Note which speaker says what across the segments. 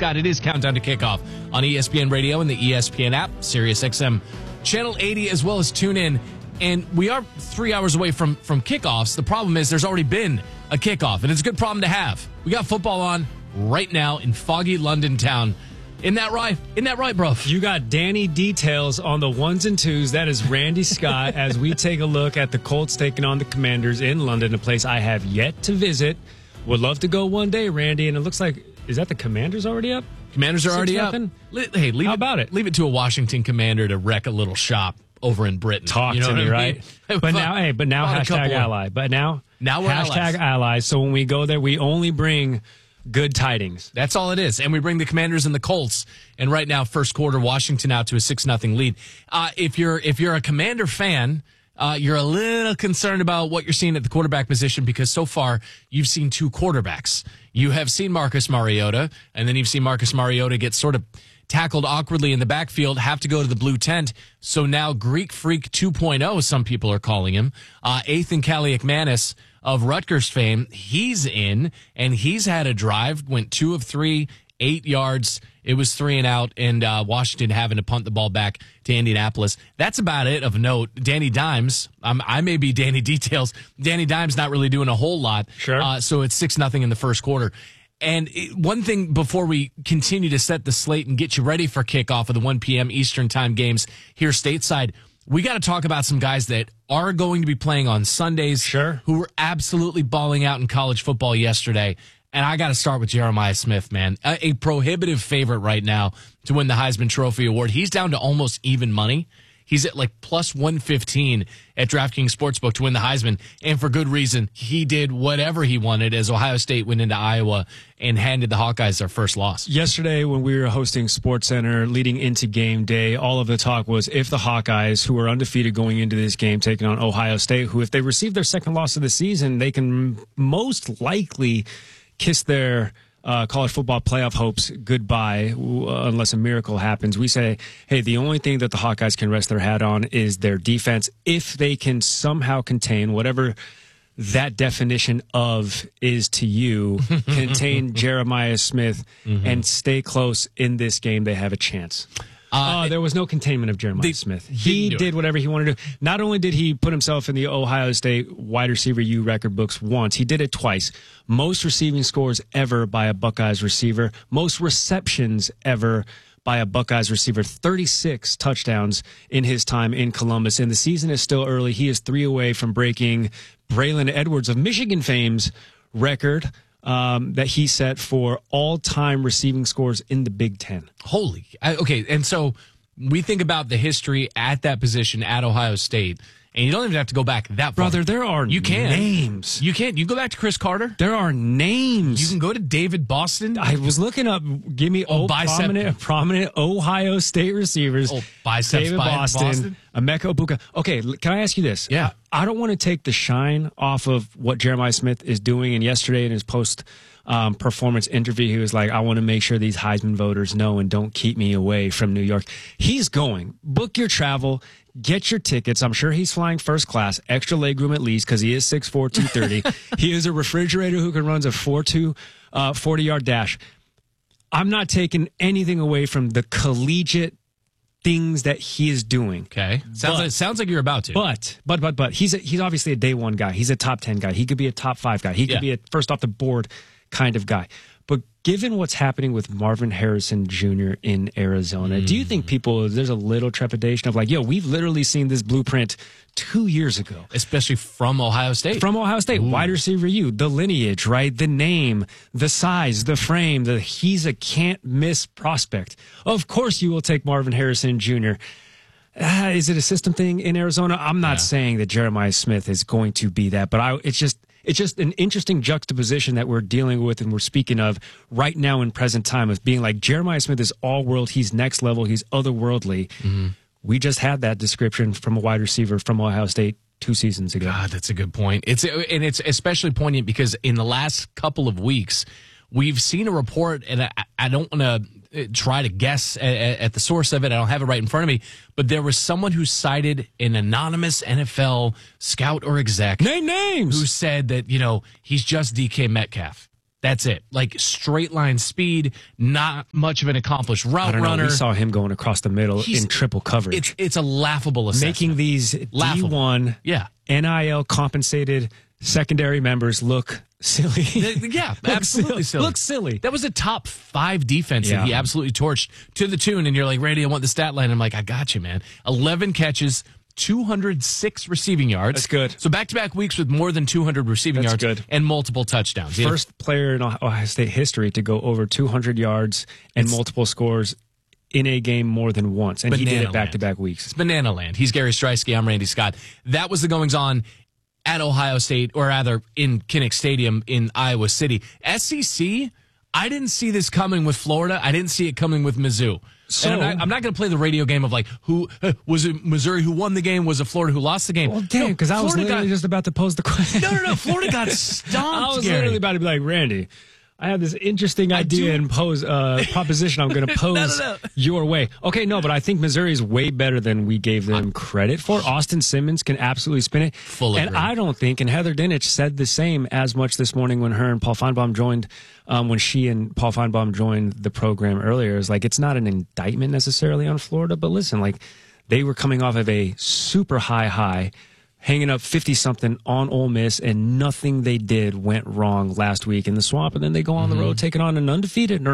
Speaker 1: Scott. It is Countdown to Kickoff on ESPN Radio and the ESPN app, Sirius XM Channel 80, as well as TuneIn. And we are 3 hours away from kickoffs. The problem is there's already been a kickoff, and it's a good problem to have. We got football on right now in foggy London town. Isn't that right? Isn't that right, bro?
Speaker 2: You got Danny details on the ones and twos. That is Randy Scott as we take a look at the Colts taking on the Commanders in London, a place I have yet to visit. Would love to go one day, Randy. And it looks like, is that the Commanders already up?
Speaker 1: Commanders are already up. Hey,
Speaker 2: How about it?
Speaker 1: Leave it to a Washington Commander to wreck a little shop over in Britain.
Speaker 2: Talk to me, right? But now hashtag ally. But now
Speaker 1: we're
Speaker 2: hashtag allies. So when we go there, we only bring good tidings.
Speaker 1: That's all it is. And we bring the Commanders and the Colts. And right now, first quarter, Washington out to a 6-0 lead. If you're a Commander fan, you're a little concerned about what you're seeing at the quarterback position because so far you've seen two quarterbacks. You have seen Marcus Mariota, and then you've seen Marcus Mariota get sort of tackled awkwardly in the backfield, have to go to the blue tent. So now Greek Freak 2.0, some people are calling him, Ethan Kaliakmanis of Rutgers fame, he's in, and he's had a drive, went 2 of 3, 8 yards. It was 3 and out, and Washington having to punt the ball back to Indianapolis. That's about it of note. Danny Dimes, I may be Danny Details. Danny Dimes not really doing a whole lot.
Speaker 2: Sure.
Speaker 1: So it's 6-0 in the first quarter. And one thing before we continue to set the slate and get you ready for kickoff of the 1 p.m. Eastern time games here stateside, we got to talk about some guys that are going to be playing on Sundays.
Speaker 2: Sure.
Speaker 1: Who were absolutely balling out in college football yesterday. And I got to start with Jeremiah Smith, man. A prohibitive favorite right now to win the Heisman Trophy Award. He's down to almost even money. He's at like plus 115 at DraftKings Sportsbook to win the Heisman. And for good reason. He did whatever he wanted as Ohio State went into Iowa and handed the Hawkeyes their first loss.
Speaker 2: Yesterday, when we were hosting SportsCenter leading into game day, all of the talk was if the Hawkeyes, who are undefeated going into this game, taking on Ohio State, who if they receive their second loss of the season, they can most likely kiss their college football playoff hopes goodbye unless a miracle happens. We say, hey, the only thing that the Hawkeyes can rest their hat on is their defense. If they can somehow contain whatever that definition of is to you, contain Jeremiah Smith and stay close in this game, they have a chance. There was no containment of Jeremiah Smith. He did whatever he wanted to do. Not only did he put himself in the Ohio State wide receiver U record books once, he did it twice. Most receiving scores ever by a Buckeyes receiver. Most receptions ever by a Buckeyes receiver. 36 touchdowns in his time in Columbus. And the season is still early. He is 3 away from breaking Braylon Edwards of Michigan fame's record that he set for all-time receiving scores in the Big Ten.
Speaker 1: Okay, and so we think about the history at that position at Ohio State, and you don't even have to go back that far.
Speaker 2: Brother, there are names.
Speaker 1: You can. You go back to Chris Carter.
Speaker 2: There are names.
Speaker 1: You can go to David Boston.
Speaker 2: I was looking up, give me prominent Ohio State receivers.
Speaker 1: Biceps
Speaker 2: David Boston. Emeka Egbuka. Okay, can I ask you this?
Speaker 1: Yeah.
Speaker 2: I don't want to take the shine off of what Jeremiah Smith is doing. And yesterday in his post-performance interview, he was like, I want to make sure these Heisman voters know and don't keep me away from New York. He's going. Book your travel. Get your tickets. I'm sure he's flying first class, extra legroom at least, because he is 6'4", 230. He is a refrigerator who can run a 4.2 40-yard dash. I'm not taking anything away from the collegiate things that he is doing.
Speaker 1: Okay. Sounds like you're about to.
Speaker 2: But he's obviously a day one guy. He's a top 10 guy. He could be a top 5 guy. He could be a first off the board kind of guy. But given what's happening with Marvin Harrison Jr. in Arizona, do you think there's a little trepidation of like, yo, we've literally seen this blueprint 2 years ago.
Speaker 1: Especially from Ohio State.
Speaker 2: From Ohio State. Ooh. Wide receiver U, the lineage, right? The name, the size, the frame, he's a can't miss prospect. Of course you will take Marvin Harrison Jr. Is it a system thing in Arizona? I'm not saying that Jeremiah Smith is going to be that, but it's just an interesting juxtaposition that we're dealing with and we're speaking of right now in present time of being like Jeremiah Smith is all world. He's next level. He's otherworldly. Mm-hmm. We just had that description from a wide receiver from Ohio State 2 seasons ago.
Speaker 1: God, that's a good point. It's especially poignant because in the last couple of weeks, we've seen a report, and I don't want to try to guess at the source of it. I don't have it right in front of me, but there was someone who cited an anonymous NFL scout or exec.
Speaker 2: Name names.
Speaker 1: Who said that, he's just DK Metcalf. That's it. Like straight line speed, not much of an accomplished route runner.
Speaker 2: We saw him going across the middle in triple coverage.
Speaker 1: It's a laughable assessment.
Speaker 2: Making these D1 NIL compensated secondary members look silly.
Speaker 1: Yeah, absolutely silly.
Speaker 2: Looks silly.
Speaker 1: That was a top 5 defense that he absolutely torched to the tune. And you're like, Randy, I want the stat line. I'm like, I got you, man. 11 catches, 206 receiving yards.
Speaker 2: That's good.
Speaker 1: So back-to-back weeks with more than 200 receiving yards
Speaker 2: good.
Speaker 1: And multiple touchdowns.
Speaker 2: First player in Ohio State history to go over 200 yards and multiple scores in a game more than once. And he did it back-to-back weeks.
Speaker 1: It's banana land. He's Gary Streisky. I'm Randy Scott. That was the goings-on at Ohio State, or rather in Kinnick Stadium in Iowa City. SEC, I didn't see this coming with Florida. I didn't see it coming with Mizzou. So, and I'm not going to play the radio game of like, who was it Missouri who won the game? Was it Florida who lost the game?
Speaker 2: Well, damn, because I was literally just about to pose the question.
Speaker 1: No. Florida got stomped.
Speaker 2: I was literally about to be like, Randy, I have this interesting idea and proposition I'm going to pose your way. Okay, no, but I think Missouri is way better than we gave them credit for. Austin Simmons can absolutely spin it. And I don't think, and Heather Dinich said the same as much this morning when her and Paul Feinbaum joined, when she and Paul Feinbaum joined the program earlier. It's like, it's not an indictment necessarily on Florida, but listen, like they were coming off of a super high, hanging up 50-something on Ole Miss, and nothing they did went wrong last week in the Swamp. And then they go on the road, taking on an undefeated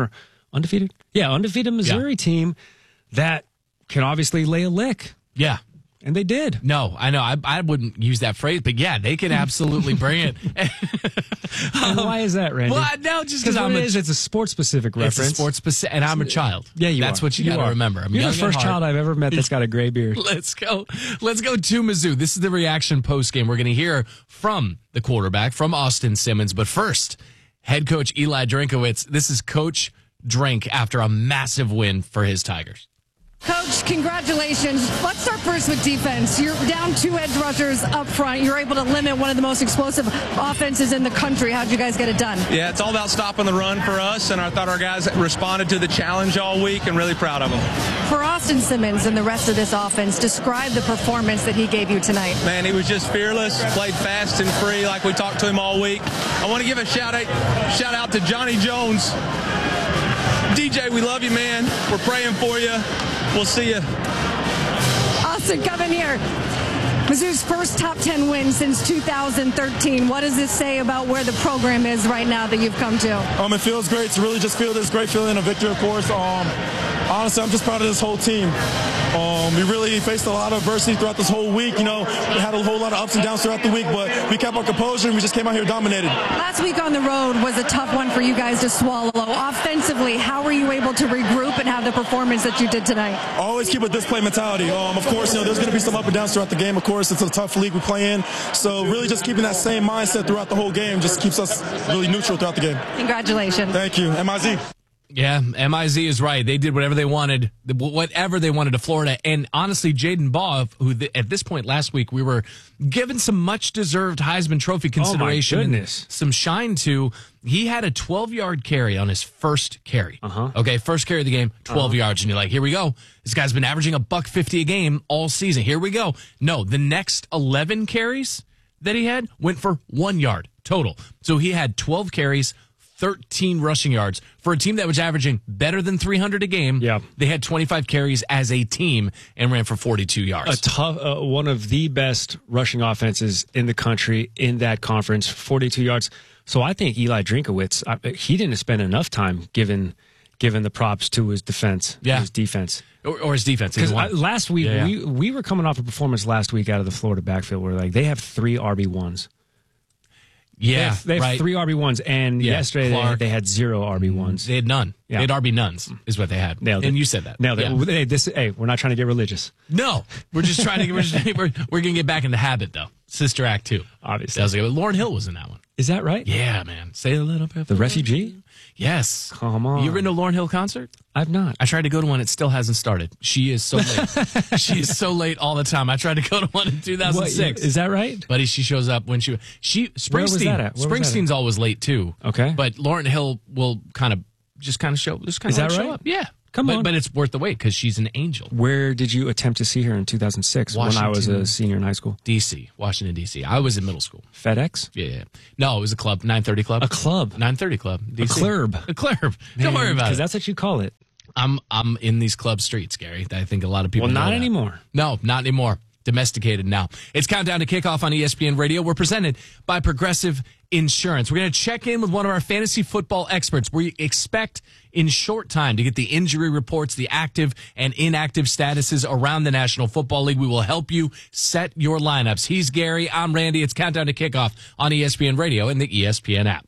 Speaker 2: Missouri team that can obviously lay a lick.
Speaker 1: Yeah.
Speaker 2: And they did.
Speaker 1: No, I know. I wouldn't use that phrase, but yeah, they can absolutely bring it.
Speaker 2: And why is that, Randy?
Speaker 1: Well, no, just because
Speaker 2: it's a sports-specific reference.
Speaker 1: It's a sports-specific, and I'm a child.
Speaker 2: Yeah,
Speaker 1: That's what you got to remember.
Speaker 2: You're the first child I've ever met that's got a gray beard.
Speaker 1: Let's go to Mizzou. This is the reaction post-game. We're going to hear from the quarterback, from Austin Simmons. But first, head coach Eli Drinkowitz. This is Coach Drink after a massive win for his Tigers.
Speaker 3: Coach, congratulations. Let's start first with defense. You're down 2 edge rushers up front. You're able to limit one of the most explosive offenses in the country. How'd you guys get it done?
Speaker 4: Yeah, it's all about stopping the run for us, and I thought our guys responded to the challenge all week, and really proud of them.
Speaker 3: For Austin Simmons and the rest of this offense, describe the performance that he gave you tonight.
Speaker 4: Man, he was just fearless, played fast and free like we talked to him all week. I want to give a shout out to Johnny Jones. DJ, we love you, man. We're praying for you. We'll see you.
Speaker 3: Austin, come in here. Mizzou's first top 10 win since 2013. What does this say about where the program is right now that you've come to?
Speaker 5: It feels great to really just feel this great feeling of victory, of course. Honestly, I'm just proud of this whole team. We really faced a lot of adversity throughout this whole week. You know, we had a whole lot of ups and downs throughout the week, but we kept our composure and we just came out here dominated.
Speaker 3: Last week on the road was a tough one for you guys to swallow. Offensively, how were you able to regroup and have the performance that you did tonight?
Speaker 5: Always keep a display mentality. Of course, there's going to be some up and downs throughout the game. Of course, it's a tough league we play in. So really just keeping that same mindset throughout the whole game just keeps us really neutral throughout the game.
Speaker 3: Congratulations.
Speaker 5: Thank you. MIZ.
Speaker 1: Yeah, MIZ is right. They did whatever they wanted to Florida. And honestly, Jaden Baugh, who at this point last week we were given some much-deserved Heisman Trophy consideration and some shine to, he had a 12-yard carry on his first carry. Okay, first carry of the game, 12 yards. And you're like, here we go. This guy's been averaging $150 a game all season. Here we go. No, the next 11 carries that he had went for 1 yard total. So he had 12 carries, 13 rushing yards for a team that was averaging better than 300 a game.
Speaker 2: Yeah.
Speaker 1: They had 25 carries as a team and ran for 42 yards.
Speaker 2: One of the best rushing offenses in the country in that conference, 42 yards. So I think Eli Drinkowitz, he didn't spend enough time giving the props to his defense, his defense.
Speaker 1: Or his defense.
Speaker 2: Because last week, we were coming off a performance last week out of the Florida backfield where like they have 3 RB1s.
Speaker 1: Yeah,
Speaker 2: they have 3 RB1s, and yesterday they had 0 RB1s.
Speaker 1: They had none.
Speaker 2: Yeah.
Speaker 1: They had RB nuns, is what they had.
Speaker 2: Nailed it.
Speaker 1: And you said that.
Speaker 2: Nailed it. Hey, we're not trying to get religious.
Speaker 1: No, we're just trying to. We're going to get back in the habit, though. Sister Act 2.
Speaker 2: Obviously.
Speaker 1: Lauren Hill was in that one.
Speaker 2: Is that right?
Speaker 1: Yeah, man. Say a little bit.
Speaker 2: The refugee?
Speaker 1: Yes.
Speaker 2: Come on.
Speaker 1: You ever been to a Lauren Hill concert?
Speaker 2: I've not.
Speaker 1: I tried to go to one. It still hasn't started. She is so late. She is so late all the time. I tried to go to one in 2006.
Speaker 2: Is that right?
Speaker 1: Buddy, she shows up when Springsteen.
Speaker 2: Where was that at?
Speaker 1: Springsteen's always late too.
Speaker 2: Okay.
Speaker 1: But Lauren Hill will kind of show. Just kind of show up. Yeah.
Speaker 2: Come on.
Speaker 1: But it's worth the wait because she's an angel.
Speaker 2: Where did you attempt to see her in 2006 when I was a senior in high school?
Speaker 1: D.C., Washington, D.C. I was in middle school.
Speaker 2: FedEx?
Speaker 1: Yeah. No, it was a club, 930 Club.
Speaker 2: A club?
Speaker 1: 930 Club, DC.
Speaker 2: A club.
Speaker 1: A club. Don't worry about it.
Speaker 2: Because that's what you call it.
Speaker 1: I'm in these club streets, Gary. I think a lot of people know
Speaker 2: not
Speaker 1: that.
Speaker 2: anymore.
Speaker 1: No, not anymore. Domesticated now. It's Countdown to Kickoff on ESPN Radio. We're presented by Progressive Insurance. We're going to check in with one of our fantasy football experts. We expect in short time to get the injury reports, the active and inactive statuses around the National Football League. We will help you set your lineups. He's Gary. I'm Randy. It's Countdown to Kickoff on ESPN Radio and the ESPN app.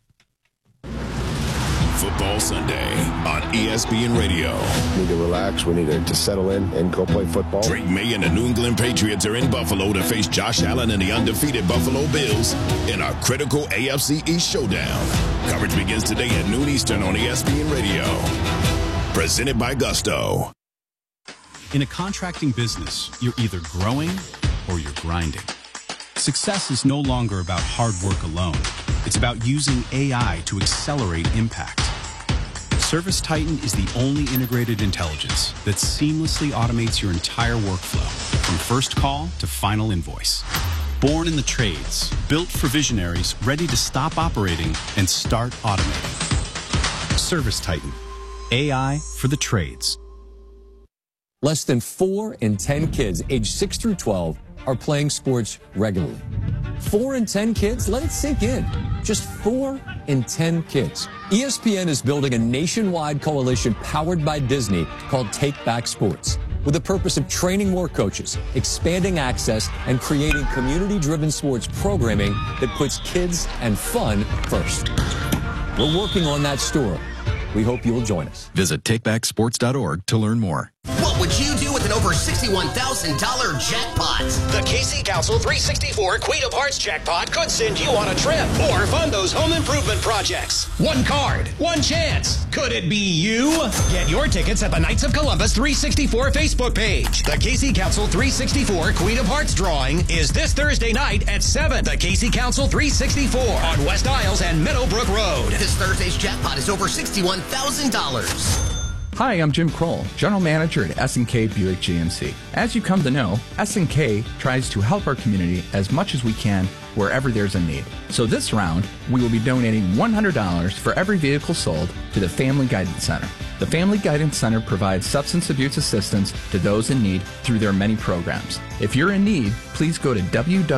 Speaker 6: Football Sunday on ESPN Radio.
Speaker 7: We need to relax. We need to settle in and go play football.
Speaker 6: Drake May and the New England Patriots are in Buffalo to face Josh Allen and the undefeated Buffalo Bills in our critical AFC East showdown. Coverage begins today at noon Eastern on ESPN Radio. Presented by Gusto.
Speaker 8: In a contracting business, you're either growing or you're grinding. Success is no longer about hard work alone. It's about using AI to accelerate impact. ServiceTitan is the only integrated intelligence that seamlessly automates your entire workflow, from first call to final invoice. Born in the trades, built for visionaries ready to stop operating and start automating. ServiceTitan, AI for the trades.
Speaker 9: Less than 4 in 10 kids aged 6 through 12 are playing sports regularly. 4 in 10 kids? Let it sink in. Just 4 in 10 kids. ESPN is building a nationwide coalition powered by Disney called Take Back Sports, with the purpose of training more coaches, expanding access, and creating community-driven sports programming that puts kids and fun first. We're working on that story. We hope you'll join us.
Speaker 10: Visit takebacksports.org to learn more.
Speaker 11: What would you do with an over $61,000 jackpot?
Speaker 12: The Casey Council 364 Queen of Hearts jackpot could send you on a trip or fund those home improvement projects. One card, one chance. Could it be you? Get your tickets at the Knights of Columbus 364 Facebook page. The Casey Council 364 Queen of Hearts drawing is this Thursday night at 7. The Casey Council 364 on West Isles and Meadowbrook Road.
Speaker 11: This Thursday's jackpot is over $61,000.
Speaker 13: Hi, I'm Jim Kroll, General Manager at S&K Buick GMC. As you come to know, S&K tries to help our community as much as we can wherever there's a need. So this round, we will be donating $100 for every vehicle sold to the Family Guidance Center. The Family Guidance Center provides substance abuse assistance to those in need through their many programs. If you're in need, please go to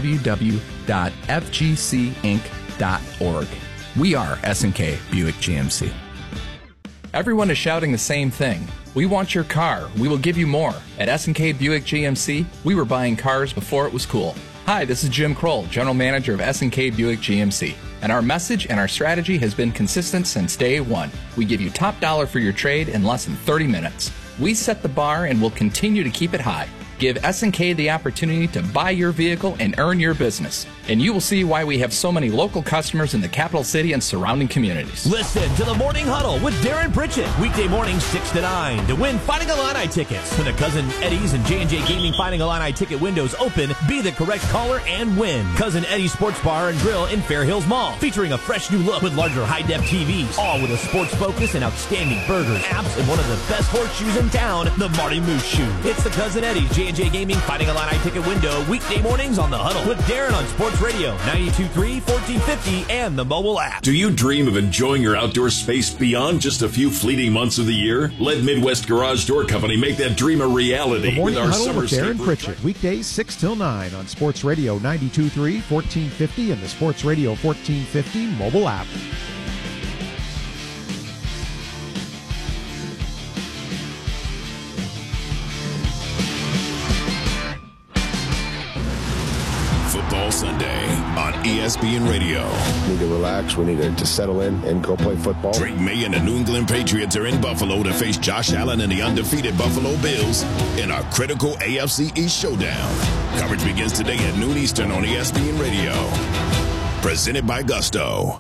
Speaker 13: www.fgcinc.org. We are S&K Buick GMC. Everyone is shouting the same thing. We want your car. We will give you more. At S&K Buick GMC, we were buying cars before it was cool. Hi, this is Jim Kroll, General Manager of S&K Buick GMC. And our message and our strategy has been consistent since day one. We give you top dollar for your trade in less than 30 minutes. We set the bar and will continue to keep it high. Give S&K the opportunity to buy your vehicle and earn your business. And you will see why we have so many local customers in the capital city and surrounding communities.
Speaker 14: Listen to the Morning Huddle with Darren Pritchett. Weekday mornings 6 to 9 to win Fighting Illini tickets. When the Cousin Eddie's and J&J Gaming Fighting Illini ticket windows open, be the correct caller and win. Cousin Eddie's Sports Bar and Grill in Fair Hills Mall. Featuring a fresh new look with larger high-def TVs. All with a sports focus and outstanding burgers, apps, and one of the best horseshoes in town, the Marty Moose Shoe. It's the Cousin Eddie's J&J Gaming Fighting Illini ticket window weekday mornings on the Huddle with Darren on Sports Radio 92.3, 1450, and the mobile app.
Speaker 6: Do you dream of enjoying your outdoor space beyond just a few fleeting months of the year? Let Midwest Garage Door Company make that dream a reality.
Speaker 15: The Morning
Speaker 6: with our
Speaker 15: Huddle
Speaker 6: summer
Speaker 15: with Darren Pritchett, weekdays 6 till 9 on Sports Radio 92.3, 1450, and the Sports Radio 1450 mobile app.
Speaker 6: Sunday on ESPN Radio.
Speaker 7: We need to relax. We need to settle in and go play football.
Speaker 6: Drake May and the New England Patriots are in Buffalo to face Josh Allen and the undefeated Buffalo Bills in our critical AFC East showdown. Coverage begins today at noon Eastern on ESPN Radio. Presented by Gusto.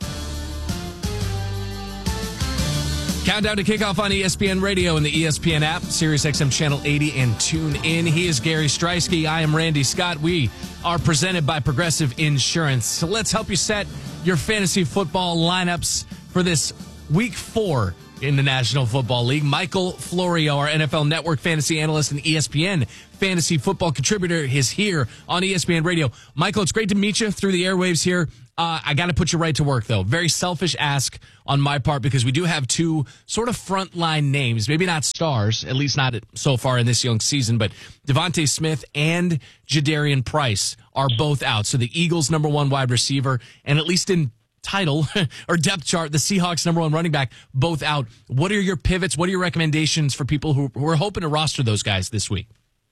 Speaker 1: Countdown to Kickoff on ESPN Radio and the ESPN app, SiriusXM Channel 80, and tune in. He is Gary Streisky. I am Randy Scott. We are presented by Progressive Insurance. So let's help you set your fantasy football lineups for this Week 4 in the National Football League. Michael Florio, our NFL Network fantasy analyst and ESPN fantasy football contributor, is here on ESPN Radio. Michael, it's great to meet you through the airwaves here. I got to put you right to work, though. Very selfish ask on my part, because we do have two sort of frontline names, maybe not stars, at least not so far in this young season, but Devontae Smith and Jadarian Price are both out. So the Eagles' number one wide receiver, and at least in title or depth chart, the Seahawks' number one running back, both out. What are your pivots? What are your recommendations for people who are hoping to roster those guys this week?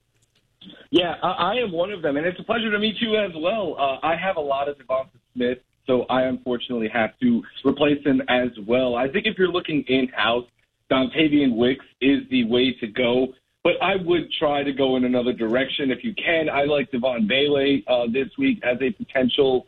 Speaker 16: Yeah, I am one of them, and it's a pleasure to meet you as well. I have a lot of Devonta Smith, so I unfortunately have to replace him as well. I think if you're looking in-house, Dontavian Wicks is the way to go, but I would try to go in another direction if you can. I like Devon Bailey this week as a potential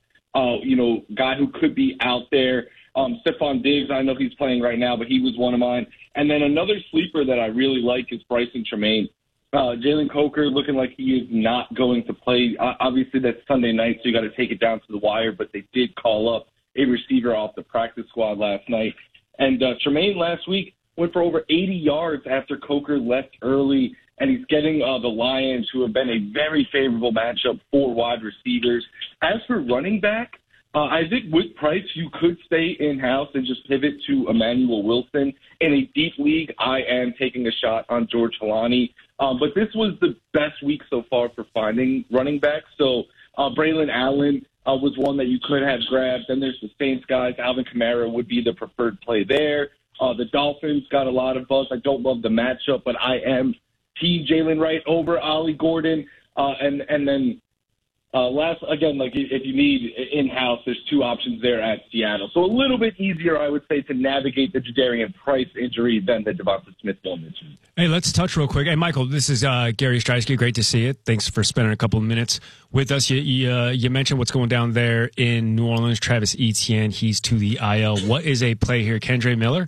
Speaker 16: guy who could be out there. Stephon Diggs, I know he's playing right now, but he was one of mine. And then another sleeper that I really like is Bryson Tremaine. Jalen Coker looking like he is not going to play. Obviously, that's Sunday night, so you got to take it down to the wire, but they did call up a receiver off the practice squad last night. And Tremaine last week went for over 80 yards after Coker left early, and he's getting the Lions, who have been a very favorable matchup for wide receivers. As for running back, I think with Price, you could stay in-house and just pivot to Emmanuel Wilson. In a deep league, I am taking a shot on George Holani. But this was the best week so far for finding running backs. So Braylon Allen was one that you could have grabbed. Then there's the Saints guys. Alvin Kamara would be the preferred play there. The Dolphins got a lot of buzz. I don't love the matchup, but I am team Jalen Wright over Ollie Gordon. And then last, again, like if you need in-house, there's two options there at Seattle. So a little bit easier, I would say, to navigate the Jadarian Price injury than the Devonta Smith one mentioned.
Speaker 2: Hey, let's touch real quick. Hey, Michael, this is Gary Streisky. Great to see you. Thanks for spending a couple of minutes with us. You mentioned what's going down there in New Orleans. Travis Etienne, he's to the IL. What is a play here? Kendre Miller?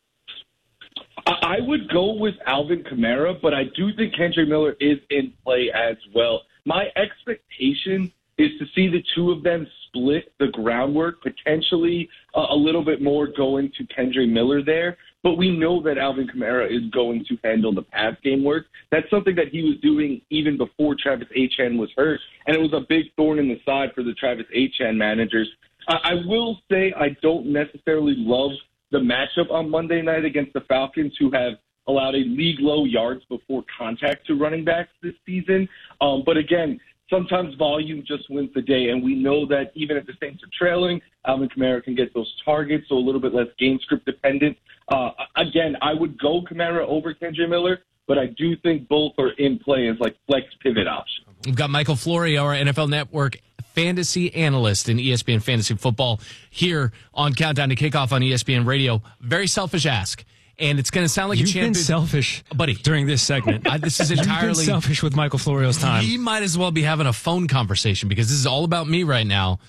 Speaker 16: I would go with Alvin Kamara, but I do think Kendre Miller is in play as well. My expectation is to see the two of them split the groundwork, potentially a little bit more going to Kendre Miller there. But we know that Alvin Kamara is going to handle the pass game work. That's something that he was doing even before Travis Etienne was hurt, and it was a big thorn in the side for the Travis Etienne managers. I will say I don't necessarily love the matchup on Monday night against the Falcons, who have allowed a league-low yards before contact to running backs this season. But again, sometimes volume just wins the day, and we know that even if the Saints are trailing, Alvin Kamara can get those targets, so a little bit less game script dependent. Again, I would go Kamara over Kendre Miller, but I do think both are in play as like flex pivot options.
Speaker 1: We've got Michael Florio, our NFL Network fantasy analyst in ESPN Fantasy Football, here on Countdown to Kickoff on ESPN Radio. Very selfish ask. And it's going to sound like
Speaker 2: You've
Speaker 1: a champion.
Speaker 2: been selfish,
Speaker 1: buddy,
Speaker 2: during this segment.
Speaker 1: This is entirely
Speaker 2: You've been selfish with Michael Florio's time.
Speaker 1: He might as well be having a phone conversation, because this is all about me right now.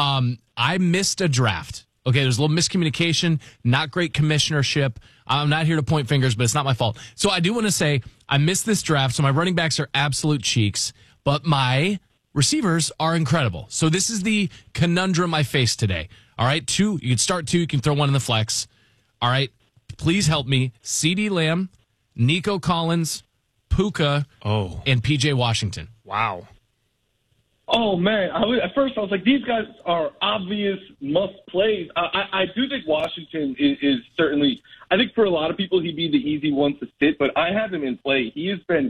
Speaker 1: I missed a draft. Okay, there's a little miscommunication, not great commissionership. I'm not here to point fingers, but it's not my fault. So I do want to say I missed this draft, so my running backs are absolute cheeks, but my receivers are incredible. So this is the conundrum I face today. All right, you can start two, you can throw one in the flex. All right, please help me. CeeDee Lamb, Nico Collins, Puka, and PJ Washington.
Speaker 2: Wow.
Speaker 16: Oh, man. At first, I was like, these guys are obvious must-plays. I do think Washington is certainly – I think for a lot of people, he'd be the easy one to sit, but I have him in play. He has been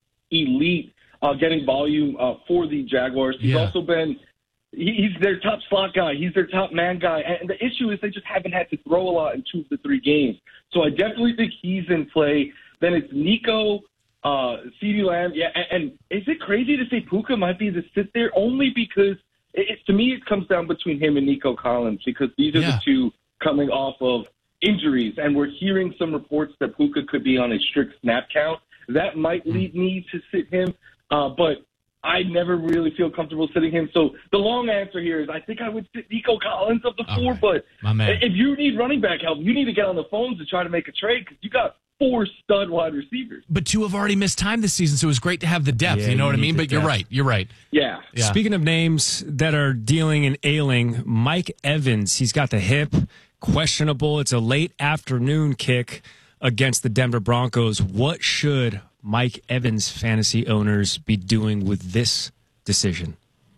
Speaker 16: elite getting volume for the Jaguars. He's also been – he's their top slot guy. He's their top man guy. And the issue is they just haven't had to throw a lot in 2 of the 3 games. So I definitely think he's in play. Then it's Nico – CeeDee Lamb, and is it crazy to say Puka might be the sit there? Only because, to me, it comes down between him and Nico Collins, because these are the two coming off of injuries, and we're hearing some reports that Puka could be on a strict snap count. That might lead me to sit him, but I never really feel comfortable sitting him. So the long answer here is I think I would sit Nico Collins of the 4, but if you need running back help, you need to get on the phones to try to make a trade, because you got 4 stud wide receivers.
Speaker 1: But 2 have already missed time this season, so it was great to have the depth. You know what I mean? But you're right.
Speaker 16: Yeah.
Speaker 2: Speaking of names that are dealing and ailing, Mike Evans, he's got the hip, questionable. It's a late afternoon kick against the Denver Broncos. What should Mike Evans fantasy owners be doing with this decision?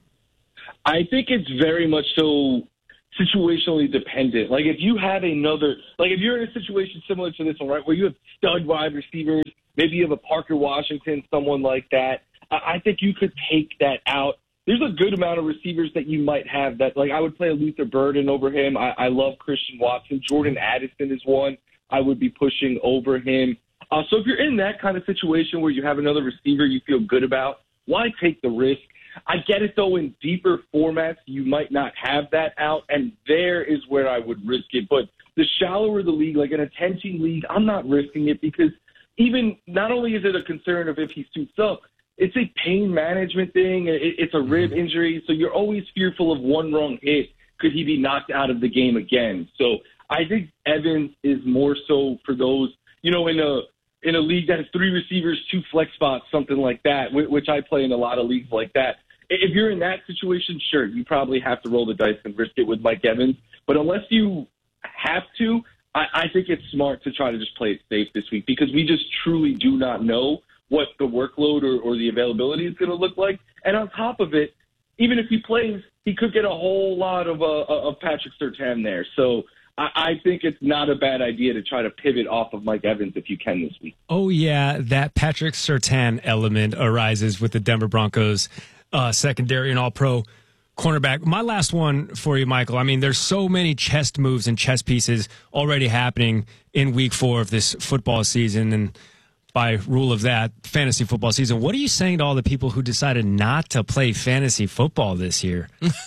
Speaker 16: I think it's very much so situationally dependent. Like if you have if you're in a situation similar to this one, right, where you have stud wide receivers, maybe you have a Parker Washington, someone like that, I think you could take that out. There's a good amount of receivers that you might have that, like I would play a Luther Burden over him. I love Christian Watson. Jordan Addison is one I would be pushing over him. So if you're in that kind of situation where you have another receiver you feel good about, why take the risk? I get it, though, in deeper formats, you might not have that out, and there is where I would risk it. But the shallower the league, like in a 10-team league, I'm not risking it because even not only is it a concern of if he suits up, it's a pain management thing. It's a rib injury, so you're always fearful of one wrong hit. Could he be knocked out of the game again? So I think Evans is more so for those, in a league that has 3 receivers, 2 flex spots, something like that, which I play in a lot of leagues like that. If you're in that situation, sure, you probably have to roll the dice and risk it with Mike Evans. But unless you have to, I think it's smart to try to just play it safe this week because we just truly do not know what the workload or the availability is going to look like. And on top of it, even if he plays, he could get a whole lot of Patrick Surtain there. So I think it's not a bad idea to try to pivot off of Mike Evans if you can this week.
Speaker 2: Oh, yeah, that Patrick Surtain element arises with the Denver Broncos secondary and all-pro cornerback. My last one for you, Michael. I mean, there's so many chest moves and chess pieces already happening in week 4 of this football season, and by rule of that, fantasy football season. What are you saying to all the people who decided not to play fantasy football this year?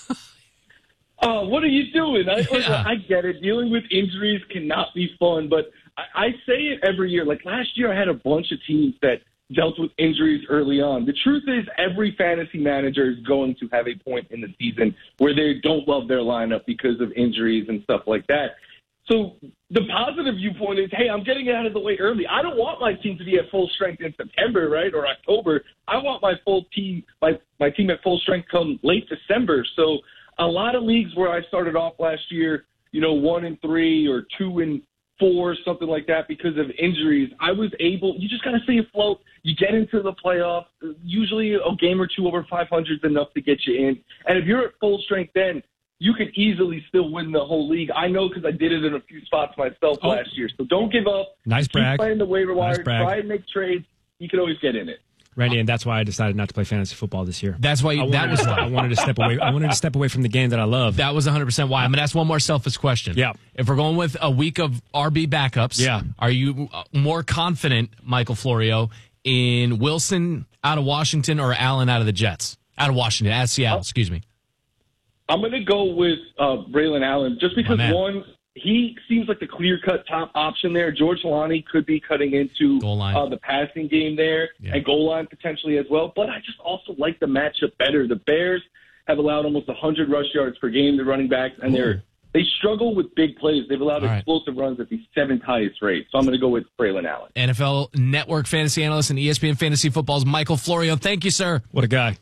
Speaker 16: What are you doing? I get it. Dealing with injuries cannot be fun, but I say it every year. Like last year, I had a bunch of teams that dealt with injuries early on. The truth is every fantasy manager is going to have a point in the season where they don't love their lineup because of injuries and stuff like that. So the positive viewpoint is, hey, I'm getting it out of the way early. I don't want my team to be at full strength in September, right, or October. I want my full team, my team at full strength come late December. So a lot of leagues where I started off last year, 1-3 or 2-4, something like that because of injuries, I was able, you just got to stay afloat. You get into the playoffs. Usually a game or 2 over 500 is enough to get you in. And if you're at full strength then, you could easily still win the whole league. I know because I did it in a few spots myself last year. So don't give up.
Speaker 2: Nice brag.
Speaker 16: Keep playing the waiver wire.
Speaker 2: Nice brag.
Speaker 16: Try and make trades. You can always get in it.
Speaker 2: Randy, and that's why I decided not to play fantasy football this year.
Speaker 1: That's why
Speaker 2: I wanted to step away. I wanted to step away from the game that I love.
Speaker 1: That was 100% why. I'm going to ask one more selfish question.
Speaker 2: Yeah.
Speaker 1: If we're going with a week of RB backups, are you more confident, Michael Florio, in Wilson out of Washington or Allen out of the Jets? Out of Washington, out of Seattle, excuse me.
Speaker 16: I'm going to go with Braylon Allen just because, one, he seems like the clear-cut top option there. George Lonnie could be cutting into the passing game there and goal line potentially as well. But I just also like the matchup better. The Bears have allowed almost 100 rush yards per game to running backs, and they struggle with big plays. They've allowed explosive runs at the 7th highest rate. So I'm going to go with Braylon Allen.
Speaker 1: NFL Network fantasy analyst and ESPN Fantasy Football's Michael Florio. Thank you, sir.
Speaker 2: What a guy.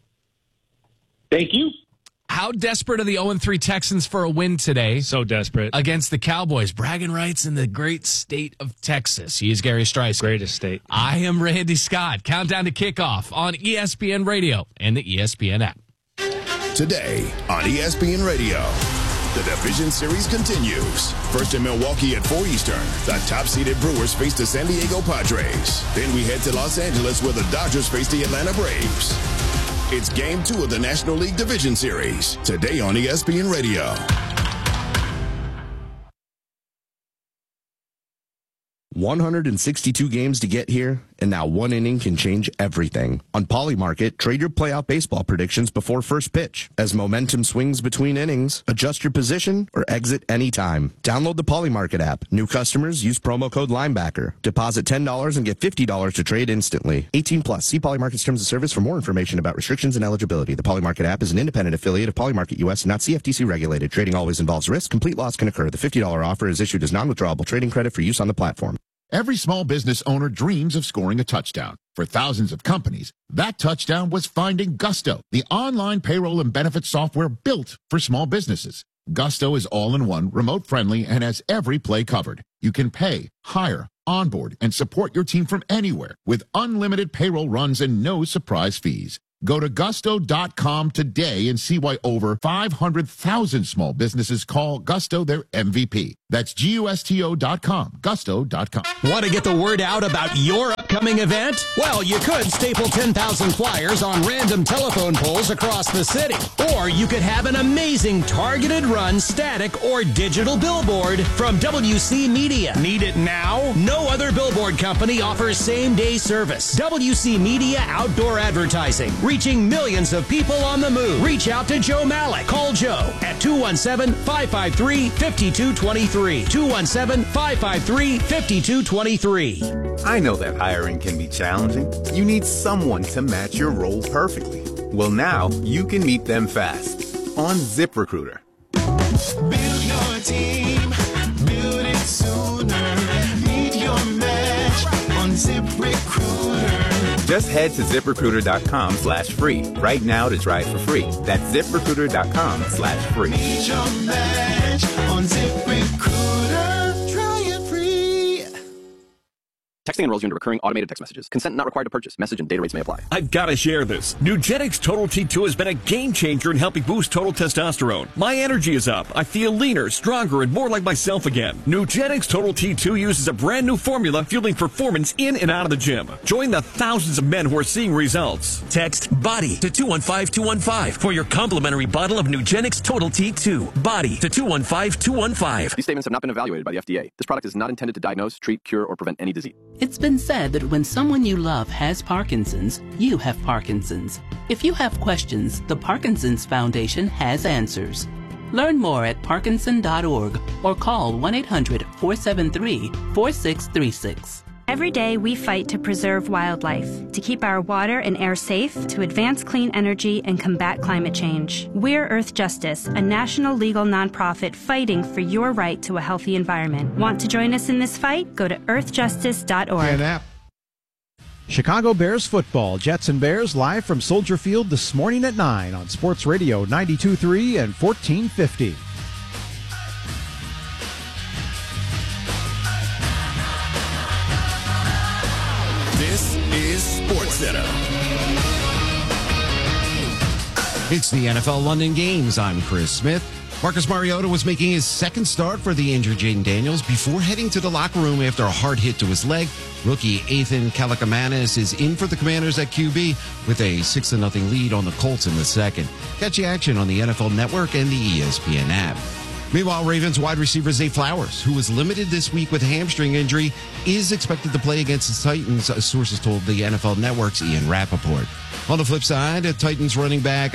Speaker 16: Thank you.
Speaker 1: How desperate are the 0-3 Texans for a win today?
Speaker 2: So desperate.
Speaker 1: Against the Cowboys. Bragging rights in the great state of Texas. He is Gary Strice.
Speaker 2: Greatest state.
Speaker 1: I am Randy Scott. Countdown to kickoff on ESPN Radio and the ESPN app.
Speaker 6: Today on ESPN Radio, the Division Series continues. First in Milwaukee at 4 Eastern, the top-seeded Brewers face the San Diego Padres. Then we head to Los Angeles where the Dodgers face the Atlanta Braves. It's Game 2 of the National League Division Series, today on ESPN Radio.
Speaker 17: 162 games to get here, and now one inning can change everything. On Polymarket, trade your playoff baseball predictions before first pitch. As momentum swings between innings, adjust your position or exit anytime. Download the Polymarket app. New customers use promo code Linebacker. Deposit $10 and get $50 to trade instantly. 18 plus. See Polymarket's terms of service for more information about restrictions and eligibility. The Polymarket app is an independent affiliate of Polymarket US, not CFTC regulated. Trading always involves risk. Complete loss can occur. The $50 offer is issued as non-withdrawable trading credit for use on the platform.
Speaker 18: Every small business owner dreams of scoring a touchdown. For thousands of companies, that touchdown was finding Gusto, the online payroll and benefits software built for small businesses. Gusto is all-in-one, remote-friendly, and has every play covered. You can pay, hire, onboard, and support your team from anywhere with unlimited payroll runs and no surprise fees. Go to gusto.com today and see why over 500,000 small businesses call Gusto their MVP. That's gusto.com, gusto.com.
Speaker 12: Want to get the word out about your upcoming event? Well, you could staple 10,000 flyers on random telephone poles across the city. Or you could have an amazing targeted run, static, or digital billboard from WC Media. Need it now? No other billboard company offers same-day service. WC Media Outdoor Advertising, reaching millions of people on the move. Reach out to Joe Malik. Call Joe at 217-553-5223. 217-553-5223.
Speaker 19: I know that hiring can be challenging. You need someone to match your role perfectly. Well, now you can meet them fast on ZipRecruiter.
Speaker 20: Build your team, build it sooner. Meet your match on ZipRecruiter.
Speaker 19: Just head to ZipRecruiter.com/free right now to try it for free. That's ZipRecruiter.com/free.
Speaker 20: Meet your match on ZipRecruiter. Try it free.
Speaker 21: Texting enrolls you into recurring automated text messages. Consent not required to purchase. Message and data rates may apply.
Speaker 22: I've got to share this. Nugenix Total T2 has been a game changer in helping boost total testosterone. My energy is up. I feel leaner, stronger, and more like myself again. Nugenix Total T2 uses a brand new formula fueling performance in and out of the gym. Join the thousands of men who are seeing results.
Speaker 23: Text BODY to 215-215 for your complimentary bottle of Nugenix Total T2. BODY to 215-215.
Speaker 21: These statements have not been evaluated by the FDA. This product is not intended to diagnose, treat, cure, or prevent any disease.
Speaker 24: It's been said that when someone you love has Parkinson's, you have Parkinson's. If you have questions, the Parkinson's Foundation has answers. Learn more at parkinson.org or call 1-800-473-4636.
Speaker 25: Every day we fight to preserve wildlife, to keep our water and air safe, to advance clean energy and combat climate change. We're Earth Justice, a national legal nonprofit fighting for your right to a healthy environment. Want to join us in this fight? Go to earthjustice.org.
Speaker 15: Chicago Bears football. Jets and Bears live from Soldier Field this morning at 9 on Sports Radio 92.3 and 1450.
Speaker 6: This is SportsCenter.
Speaker 26: It's the NFL London Games. I'm Chris Smith. Marcus Mariota was making his second start for the injured Jaden Daniels before heading to the locker room after a hard hit to his leg. Rookie Ethan Kalakamanis is in for the Commanders at QB with a 6-0 lead on the Colts in the second. Catch the action on the NFL Network and the ESPN app. Meanwhile, Ravens wide receiver Zay Flowers, who was limited this week with a hamstring injury, is expected to play against the Titans, sources told the NFL Network's Ian Rappaport. On the flip side, Titans running back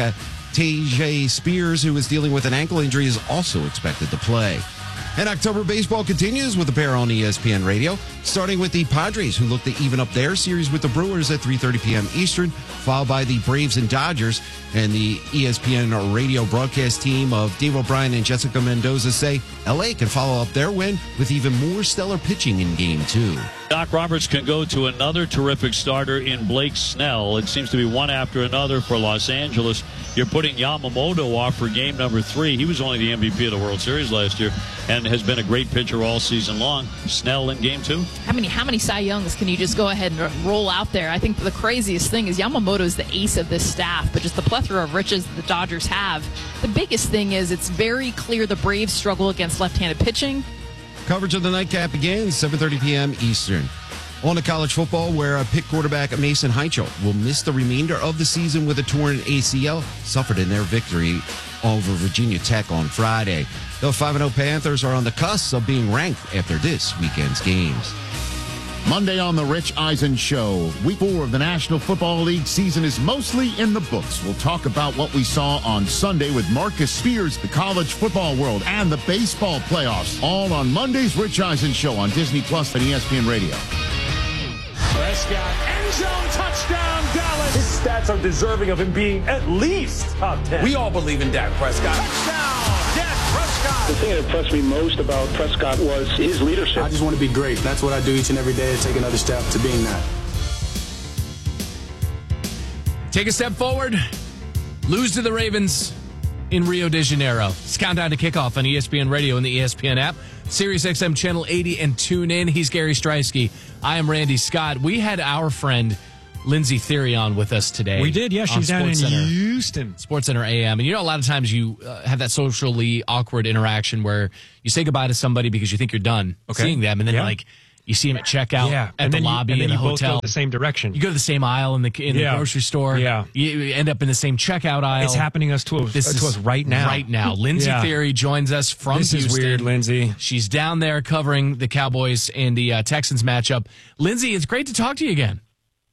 Speaker 26: Tajay Spears, who is dealing with an ankle injury, is also expected to play. And October baseball continues with a pair on ESPN Radio, starting with the Padres, who look to even up their series with the Brewers at 3:30 p.m. Eastern, followed by the Braves and Dodgers. And the ESPN radio broadcast team of Dave O'Brien and Jessica Mendoza say L.A. can follow up their win with even more stellar pitching in Game 2.
Speaker 27: Doc Roberts can go to another terrific starter in Blake Snell. It seems to be one after another for Los Angeles. You're putting Yamamoto off for game number 3. He was only the MVP of the World Series last year and has been a great pitcher all season long. Snell in game 2.
Speaker 28: How many Cy Youngs can you just go ahead and roll out there? I think the craziest thing is Yamamoto is the ace of this staff, but just the plethora of riches that the Dodgers have. The biggest thing is it's very clear the Braves struggle against left-handed pitching.
Speaker 26: Coverage of the nightcap begins 7:30 p.m. Eastern. On to college football, where Pitt quarterback Mason Heichel will miss the remainder of the season with a torn ACL suffered in their victory over Virginia Tech on Friday. The 5-0 Panthers are on the cusp of being ranked after this weekend's games.
Speaker 18: Monday on the Rich Eisen Show. Week 4 of the National Football League season is mostly in the books. We'll talk about what we saw on Sunday with Marcus Spears, the college football world, and the baseball playoffs. All on Monday's Rich Eisen Show on Disney Plus and ESPN Radio.
Speaker 29: Prescott, end zone, touchdown, Dallas. His stats are deserving of him being at least top 10.
Speaker 30: We all believe in Dak Prescott.
Speaker 29: Touchdown, Dak Prescott.
Speaker 31: The thing that impressed me most about Prescott was his leadership.
Speaker 32: I just want to be great. That's what I do each and every day, to take another step to being that.
Speaker 1: Take a step forward, lose to the Ravens, in Rio de Janeiro. It's countdown to kickoff on ESPN Radio and the ESPN app, Sirius XM Channel 80, and tune in. He's Gary Streisky. I am Randy Scott. We had our friend Lindsay Theory on with us today.
Speaker 2: We did, yeah. She's down in Houston.
Speaker 1: SportsCenter AM. And a lot of times you have that socially awkward interaction where you say goodbye to somebody because you think you're done seeing them, and then you see them at checkout at the lobby in the hotel.
Speaker 2: Both go the same direction.
Speaker 1: You go to the same aisle in the grocery store.
Speaker 2: Yeah.
Speaker 1: You end up in the same checkout aisle.
Speaker 2: It's happening to us right now.
Speaker 1: Right now. Lindsay Theory joins us from Houston.
Speaker 2: This is weird, Lindsay.
Speaker 1: She's down there covering the Cowboys and the Texans matchup. Lindsay, it's great to talk to you again.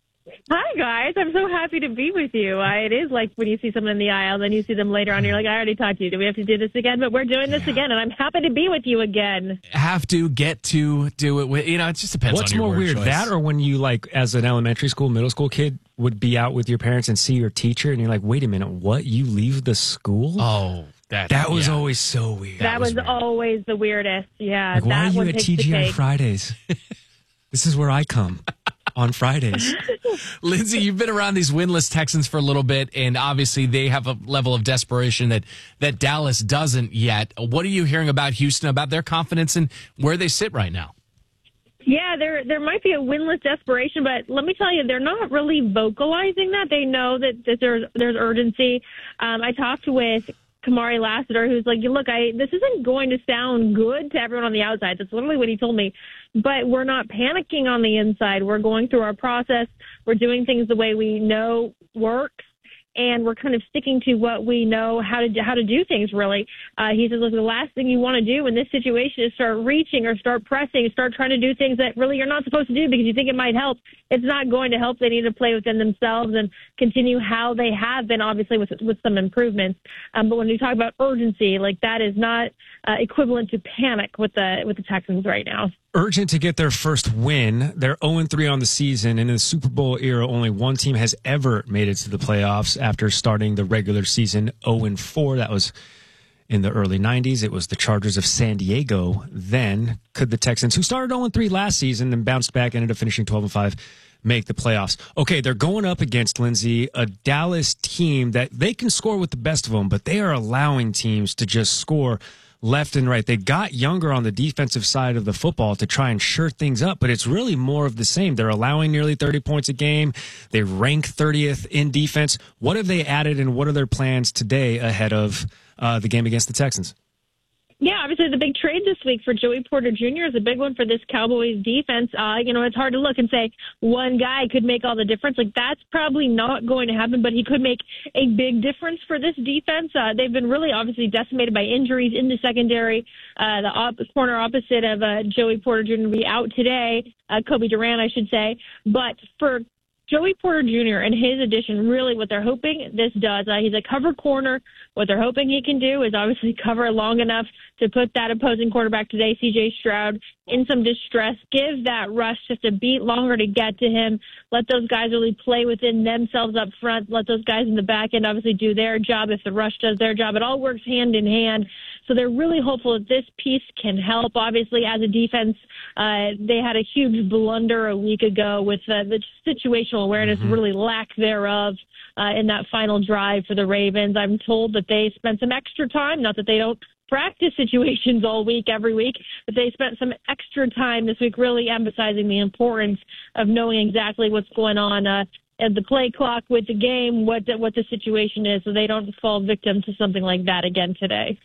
Speaker 3: Hi, guys. I'm so happy to be with you. It is like when you see someone in the aisle, then you see them later on, you're like, I already talked to you. Do we have to do this again? But we're doing this again, and I'm happy to be with you again.
Speaker 1: Have to, get to, do it with, it just depends
Speaker 2: What's
Speaker 1: on your
Speaker 2: more weird,
Speaker 1: choice.
Speaker 2: that or when you, as an elementary school, middle school kid, would be out with your parents and see your teacher, and you're like, wait a minute, what? You leave the school?
Speaker 1: Oh,
Speaker 2: that was always so weird.
Speaker 3: That was always the weirdest. Yeah.
Speaker 2: Why are you at TGI
Speaker 3: on
Speaker 2: Fridays? This is where I come. On Fridays.
Speaker 1: Lindsay, you've been around these winless Texans for a little bit, and obviously they have a level of desperation that Dallas doesn't yet. What are you hearing about Houston, about their confidence and where they sit right now?
Speaker 3: Yeah, there might be a winless desperation, but let me tell you, they're not really vocalizing that. They know that there's urgency. I talked with Kamari Lassiter, who's like, look, this isn't going to sound good to everyone on the outside. That's literally what he told me. But we're not panicking on the inside. We're going through our process. We're doing things the way we know works. And we're kind of sticking to what we know how to do things, really. He says, look, the last thing you want to do in this situation is start reaching or start pressing, start trying to do things that really you're not supposed to do because you think it might help. It's not going to help. They need to play within themselves and continue how they have been, obviously, with some improvements. But when you talk about urgency, that is not equivalent to panic with the Texans right now.
Speaker 2: Urgent to get their first win. They're 0-3 on the season, and in the Super Bowl era, only one team has ever made it to the playoffs after starting the regular season 0-4. That was in the early 90s. It was the Chargers of San Diego. Then could the Texans, who started 0-3 last season and bounced back, ended up finishing 12-5, make the playoffs? Okay, they're going up against, Lindsay, a Dallas team that they can score with the best of them, but they are allowing teams to just score left and right. They got younger on the defensive side of the football to try and shore things up, but it's really more of the same. They're allowing nearly 30 points a game. They rank 30th in defense. What have they added, and what are their plans today ahead of the game against the Texans?
Speaker 3: Yeah, obviously the big trade this week for Joey Porter Jr. is a big one for this Cowboys defense. It's hard to look and say one guy could make all the difference. That's probably not going to happen, but he could make a big difference for this defense. They've been really obviously decimated by injuries in the secondary. The corner opposite of Joey Porter Jr. will be out today, Kobe Durant, I should say. But for Joey Porter Jr. and his addition, really what they're hoping this does, he's a cover corner. What they're hoping he can do is obviously cover long enough to put that opposing quarterback today, C.J. Stroud, in some distress, give that rush just a beat longer to get to him, let those guys really play within themselves up front, let those guys in the back end obviously do their job if the rush does their job. It all works hand in hand. So they're really hopeful that this piece can help. Obviously, as a defense, they had a huge blunder a week ago with the situational awareness, really lack thereof in that final drive for the Ravens. I'm told that they spent some extra time, not that they don't practice situations all week, every week, but they spent some extra time this week really emphasizing the importance of knowing exactly what's going on at the play clock with the game, what the situation is, so they don't fall victim to something like that again today.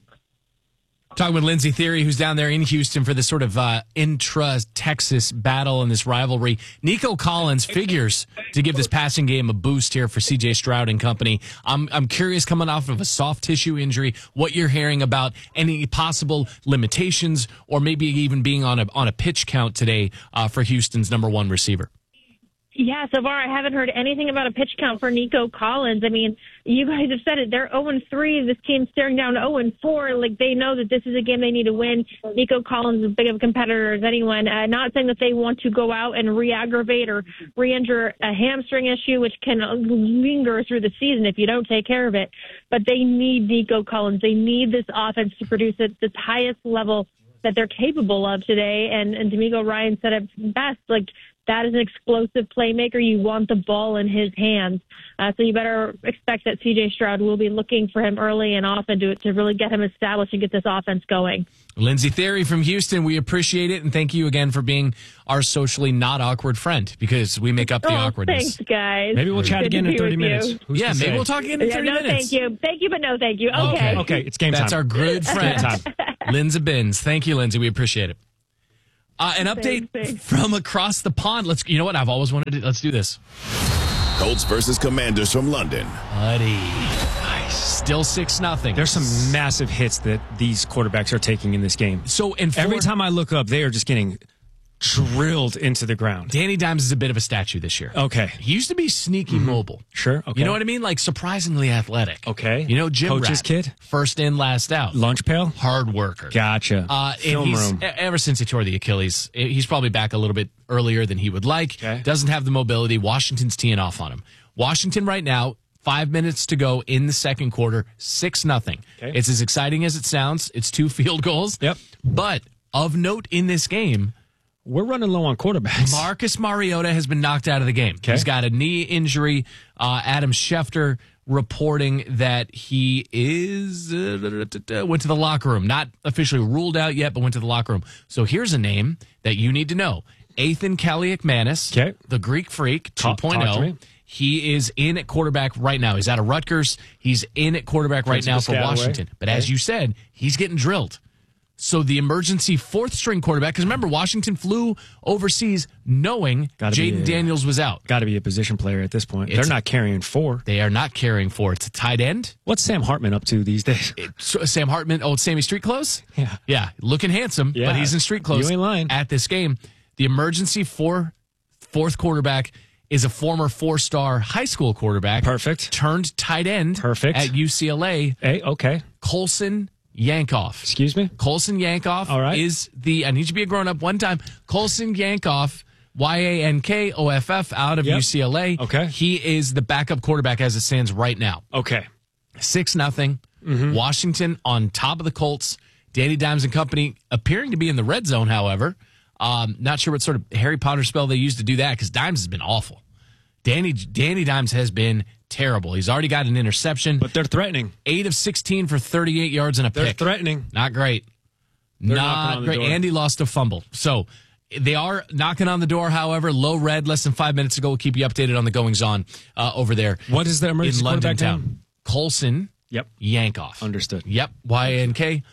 Speaker 1: Talking with Lindsay Theory, who's down there in Houston for this sort of intra-Texas battle and this rivalry. Nico Collins figures to give this passing game a boost here for C.J. Stroud and company. I'm curious, coming off of a soft tissue injury, what you're hearing about any possible limitations or maybe even being on a pitch count today for Houston's number one receiver.
Speaker 3: Yeah, so far I haven't heard anything about a pitch count for Nico Collins. I mean, you guys have said it. They're 0-3. This team's staring down 0-4. They know that this is a game they need to win. Nico Collins is as big of a competitor as anyone. Not saying that they want to go out and re-aggravate or re-injure a hamstring issue, which can linger through the season if you don't take care of it. But they need Nico Collins. They need this offense to produce at the highest level that they're capable of today. And D'Amico Ryan said it best, that is an explosive playmaker. You want the ball in his hands. So you better expect that C.J. Stroud will be looking for him early and often to really get him established and get this offense going.
Speaker 1: Lindsey Theory from Houston, we appreciate it, and thank you again for being our socially not awkward friend, because we make up the awkwardness.
Speaker 3: Thanks, guys.
Speaker 2: Maybe we'll chat again in 30 minutes.
Speaker 1: Yeah, maybe we'll talk again in 30 minutes.
Speaker 3: Thank you. Thank you, but no thank you. Okay.
Speaker 2: Okay, it's game time.
Speaker 1: That's our good friend, Lindsey Binns. Thank you, Lindsey. We appreciate it. An update from across the pond. You know what? I've always wanted to. Let's do this.
Speaker 6: Colts versus Commanders from London.
Speaker 1: Buddy. Nice. Still 6-0.
Speaker 2: There's some massive hits that these quarterbacks are taking in this game.
Speaker 1: So,
Speaker 2: every time I look up, they are just getting drilled into the ground.
Speaker 1: Danny Dimes is a bit of a statue this year.
Speaker 2: Okay.
Speaker 1: He used to be sneaky mobile.
Speaker 2: Sure. Okay.
Speaker 1: You know what I mean? Like surprisingly athletic.
Speaker 2: Okay.
Speaker 1: You know, gym
Speaker 2: Coach's
Speaker 1: rat,
Speaker 2: kid?
Speaker 1: First in, last out.
Speaker 2: Lunch pail?
Speaker 1: Hard worker.
Speaker 2: Gotcha.
Speaker 1: Film room. Ever since he tore the Achilles, he's probably back a little bit earlier than he would like.
Speaker 2: Okay.
Speaker 1: Doesn't have the mobility. Washington's teeing off on him. Washington right now, 5 minutes to go in the second quarter, 6-0.
Speaker 2: Okay.
Speaker 1: It's as exciting as it sounds. It's 2 field goals.
Speaker 2: Yep.
Speaker 1: But of note in this game,
Speaker 2: we're running low on quarterbacks.
Speaker 1: Marcus Mariota has been knocked out of the game.
Speaker 2: Okay.
Speaker 1: He's got a knee injury. Adam Schefter reporting that he went to the locker room. Not officially ruled out yet, but went to the locker room. So here's a name that you need to know. Ethan Kaliakmanis, the Greek Freak 2.0. He is in at quarterback right now. He's out of Rutgers. He's in at quarterback right now for Washington. But as you said, he's getting drilled. So the emergency fourth-string quarterback, because remember, Washington flew overseas knowing Jaden Daniels was out.
Speaker 2: Got to be a position player at this point. They're not carrying 4.
Speaker 1: They are not carrying 4. It's a tight end.
Speaker 2: What's Sam Hartman up to these days?
Speaker 1: Sam Hartman, Sammy Street Clothes?
Speaker 2: Yeah.
Speaker 1: Yeah, looking handsome, but he's in street clothes.
Speaker 2: You ain't lying.
Speaker 1: At this game. The emergency fourth quarterback is a former 4-star high school quarterback.
Speaker 2: Perfect.
Speaker 1: Turned tight end.
Speaker 2: Perfect.
Speaker 1: At UCLA.
Speaker 2: Hey, okay.
Speaker 1: Colson Yankoff.
Speaker 2: Excuse me?
Speaker 1: Colson Yankoff is I need you to be a grown-up one time. Colson Yankoff, Yankoff, out of UCLA.
Speaker 2: Okay.
Speaker 1: He is the backup quarterback as it stands right now.
Speaker 2: Okay.
Speaker 1: 6-0. Washington on top of the Colts. Danny Dimes and company appearing to be in the red zone, however. Not sure what sort of Harry Potter spell they used to do that, because Dimes has been awful. Danny Dimes has been terrible. He's already got an interception.
Speaker 2: But they're threatening.
Speaker 1: 8 of 16 for 38 yards and a pick.
Speaker 2: They're threatening.
Speaker 1: Not great. Not great. Andy lost a fumble. So they are knocking on the door, however. Low red, less than 5 minutes ago. We'll keep you updated on the goings-on over there.
Speaker 2: What is the emergency
Speaker 1: in London
Speaker 2: quarterback
Speaker 1: town?
Speaker 2: name?
Speaker 1: Colson Yankoff.
Speaker 2: Understood.
Speaker 1: Yep. Yankoff.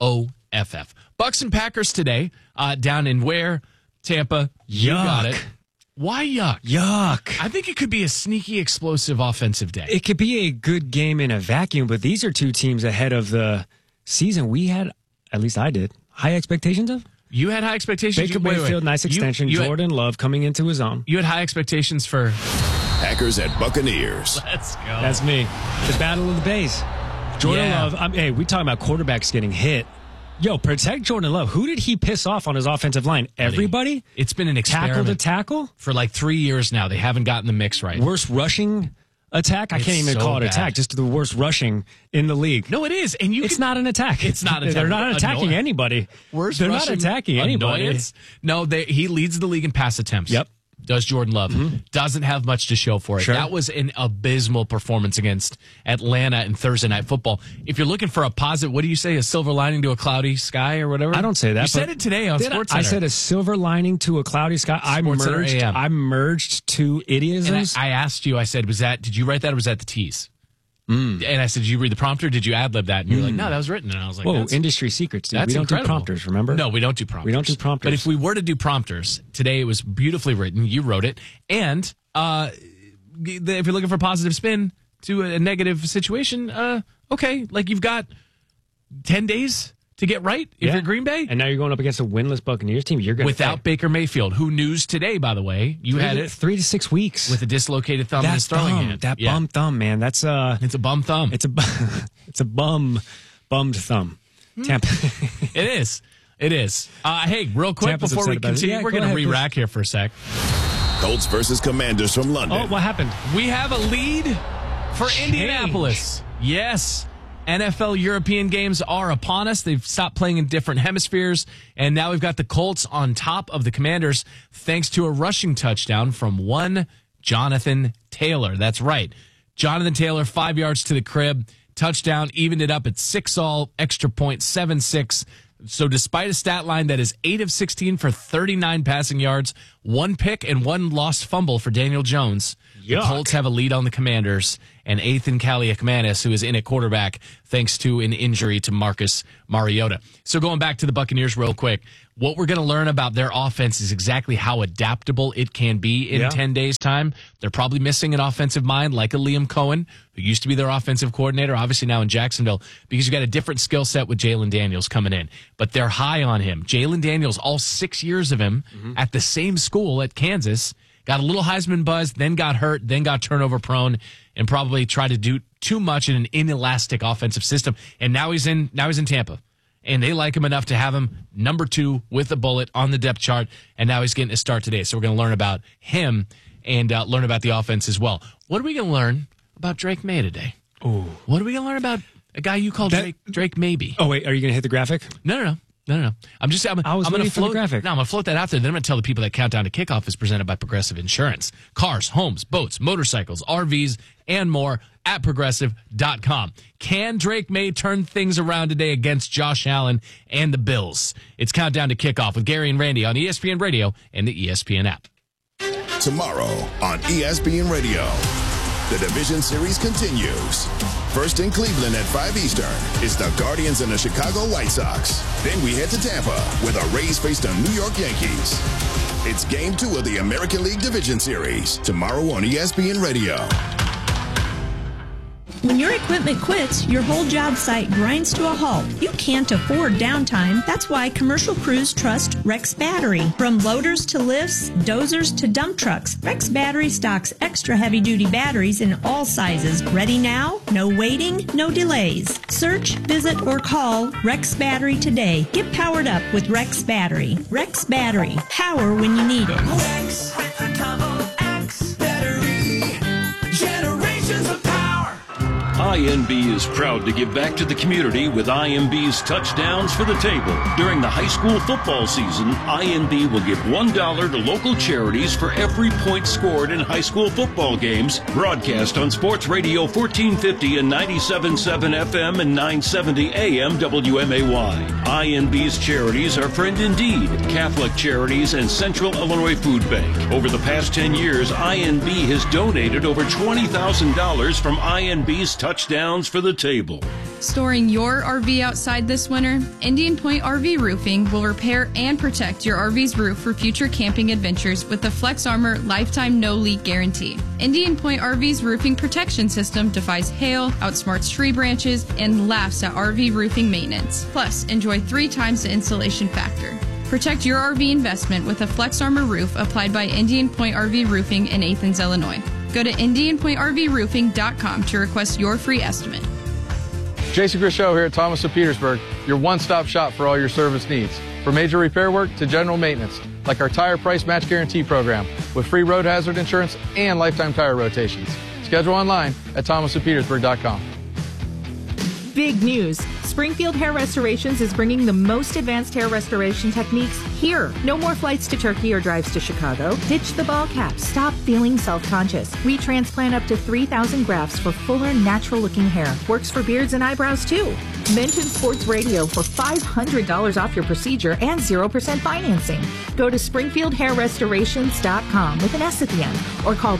Speaker 1: Bucks and Packers today down in where? Tampa. You got it. Why yuck?
Speaker 2: Yuck.
Speaker 1: I think it could be a sneaky, explosive offensive day.
Speaker 2: It could be a good game in a vacuum, but these are two teams ahead of the season we had, at least I did, high expectations of.
Speaker 1: You had high expectations?
Speaker 2: Baker Mayfield, nice extension. Jordan Love coming into his own.
Speaker 1: You had high expectations for...
Speaker 6: Packers at Buccaneers.
Speaker 1: Let's go.
Speaker 2: That's me. The Battle of the Bays. Jordan Love. Hey, we talking about quarterbacks getting hit. Yo, protect Jordan Love. Who did he piss off on his offensive line? Everybody?
Speaker 1: It's been an experiment.
Speaker 2: Tackle to tackle?
Speaker 1: For like 3 years now. They haven't gotten the mix right.
Speaker 2: Worst rushing attack? I can't even call it attack. Just the worst rushing in the league.
Speaker 1: No, it is. And
Speaker 2: it's not an attack.
Speaker 1: It's not an attack.
Speaker 2: They're not attacking anybody. They're not attacking anybody.
Speaker 1: No, he leads the league in pass attempts.
Speaker 2: Yep.
Speaker 1: Does Jordan Love. Doesn't have much to show for it.
Speaker 2: Sure.
Speaker 1: That was an abysmal performance against Atlanta in Thursday Night Football. If you're looking for a positive, what do you say? A silver lining to a cloudy sky or whatever?
Speaker 2: I don't say that.
Speaker 1: You said it today on SportsCenter.
Speaker 2: I said a silver lining to a cloudy sky. I merged two idioms.
Speaker 1: And I asked you, I said, did you write that or was that the tease? And I said, did you read the prompter? Did you ad-lib that? And you were like, no, that was written. And I was like,
Speaker 2: whoa, industry secrets, dude.
Speaker 1: That's
Speaker 2: we don't
Speaker 1: incredible.
Speaker 2: do prompters, remember?
Speaker 1: No, we don't do prompters.
Speaker 2: We don't do prompters.
Speaker 1: But if we were to do prompters, today it was beautifully written. You wrote it. And if you're looking for a positive spin to a negative situation, okay, like you've got 10 days to get right if you're Green Bay.
Speaker 2: And now you're going up against a winless Buccaneers team. You're going
Speaker 1: without Baker Mayfield, who news today, by the way, you had it
Speaker 2: 3 to 6 weeks
Speaker 1: with a dislocated thumb in his throwing hand.
Speaker 2: That bum thumb, man. It's
Speaker 1: a bum thumb.
Speaker 2: It's a bummed thumb. Tampa.
Speaker 1: It is. Hey, real quick
Speaker 2: Tampa's
Speaker 1: before we continue, we're going to re-rack here for a sec.
Speaker 6: Colts versus Commanders from London.
Speaker 2: Oh, what happened?
Speaker 1: We have a lead for Indianapolis. Yes. NFL European games are upon us. They've stopped playing in different hemispheres, and now we've got the Colts on top of the Commanders thanks to a rushing touchdown from one Jonathan Taylor. That's right. Jonathan Taylor, 5 yards to the crib, touchdown, evened it up at 6-all, extra point, 7-6. So despite a stat line that is 8 of 16 for 39 passing yards, 1 pick and 1 lost fumble for Daniel Jones, the Colts have a lead on the Commanders, and Ethan Kaliakmanis, who is in at quarterback thanks to an injury to Marcus Mariota. So going back to the Buccaneers real quick, what we're going to learn about their offense is exactly how adaptable it can be in 10 days' time. They're probably missing an offensive mind like a Liam Cohen, who used to be their offensive coordinator, obviously now in Jacksonville, because you got a different skill set with Jalen Daniels coming in. But they're high on him. Jalen Daniels, all 6 years of him at the same school at Kansas, got a little Heisman buzz, then got hurt, then got turnover prone, and probably tried to do too much in an inelastic offensive system. And now he's in Tampa. And they like him enough to have him number 2 with a bullet on the depth chart, and now he's getting a start today. So we're going to learn about him and learn about the offense as well. What are we going to learn about Drake May today?
Speaker 2: Ooh.
Speaker 1: What are we going to learn about a guy you call Drake Maybe?
Speaker 2: Oh, wait, are you going to hit the graphic?
Speaker 1: No. I'm going to float
Speaker 2: graphic.
Speaker 1: No, I'm going to float that out there. Then I'm going to tell the people that Countdown to Kickoff is presented by Progressive Insurance. Cars, homes, boats, motorcycles, RVs, and more at Progressive.com. Can Drake May turn things around today against Josh Allen and the Bills? It's Countdown to Kickoff with Gary and Randy on ESPN Radio and the ESPN app.
Speaker 6: Tomorrow on ESPN Radio, the Division Series continues. First in Cleveland at 5 Eastern is the Guardians and the Chicago White Sox. Then we head to Tampa where the Rays face the New York Yankees. It's Game 2 of the American League Division Series tomorrow on ESPN Radio.
Speaker 4: When your equipment quits, your whole job site grinds to a halt. You can't afford downtime. That's why commercial crews trust Rex Battery. From loaders to lifts, dozers to dump trucks, Rex Battery stocks extra heavy-duty batteries in all sizes. Ready now? No waiting, no delays. Search, visit, or call Rex Battery today. Get powered up with Rex Battery. Rex Battery. Power when you need it.
Speaker 20: Rex with the double X battery. Generations of power.
Speaker 22: INB is proud to give back to the community with INB's Touchdowns for the Table. During the high school football season, INB will give $1 to local charities for every point scored in high school football games, broadcast on Sports Radio 1450 and 97.7 FM and 970 AM WMAY. INB's charities are Friend Indeed, Catholic Charities, and Central Illinois Food Bank. Over the past 10 years, INB has donated over $20,000 from INB's Touchdowns for the Table.
Speaker 5: Storing your RV outside this winter? Indian Point RV Roofing will repair and protect your RV's roof for future camping adventures with the Flex Armor Lifetime No Leak Guarantee. Indian Point RV's roofing protection system defies hail, outsmarts tree branches, and laughs at RV roofing maintenance. Plus, enjoy 3 times the insulation factor. Protect your RV investment with a Flex Armor roof applied by Indian Point RV Roofing in Athens, Illinois. Go to IndianPointRVRoofing.com to request your free estimate.
Speaker 7: Jason Grishow here at Thomas of Petersburg, your one-stop shop for all your service needs. From major repair work to general maintenance, like our Tire Price Match Guarantee program with free road hazard insurance and lifetime tire rotations. Schedule online at thomasofpetersburg.com.
Speaker 8: Big news. Springfield Hair Restorations is bringing the most advanced hair restoration techniques here. No more flights to Turkey or drives to Chicago. Ditch the ball cap. Stop feeling self-conscious. We transplant up to 3,000 grafts for fuller, natural-looking hair. Works for beards and eyebrows, too. Mention Sports Radio for $500 off your procedure and 0% financing. Go to SpringfieldHairRestorations.com with an S at the end or call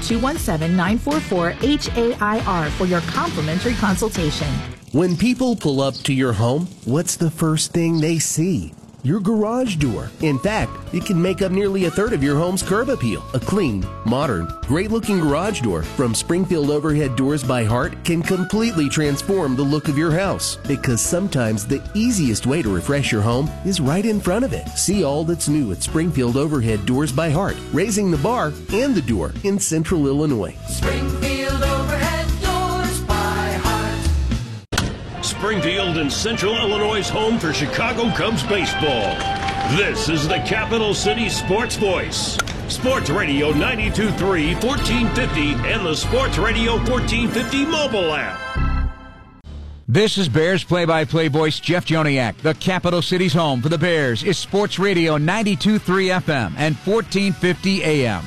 Speaker 8: 217-944-HAIR for your complimentary consultation.
Speaker 9: When people pull up to your home, what's the first thing they see? Your garage door. In fact, it can make up nearly a third of your home's curb appeal. A clean, modern, great-looking garage door from Springfield Overhead Doors by Heart can completely transform the look of your house. Because sometimes the easiest way to refresh your home is right in front of it. See all that's new at Springfield Overhead Doors by Heart, raising the bar and the door in Central Illinois.
Speaker 20: Springfield Overhead Doors by Heart.
Speaker 22: Springfield and Central Illinois' home for Chicago Cubs baseball. This is the Capital City Sports Voice. Sports Radio 92.3, 1450, and the Sports Radio 1450 mobile app.
Speaker 10: This is Bears play-by-play voice Jeff Joniak. The capital city's home for the Bears is Sports Radio 92.3 FM and 1450 AM.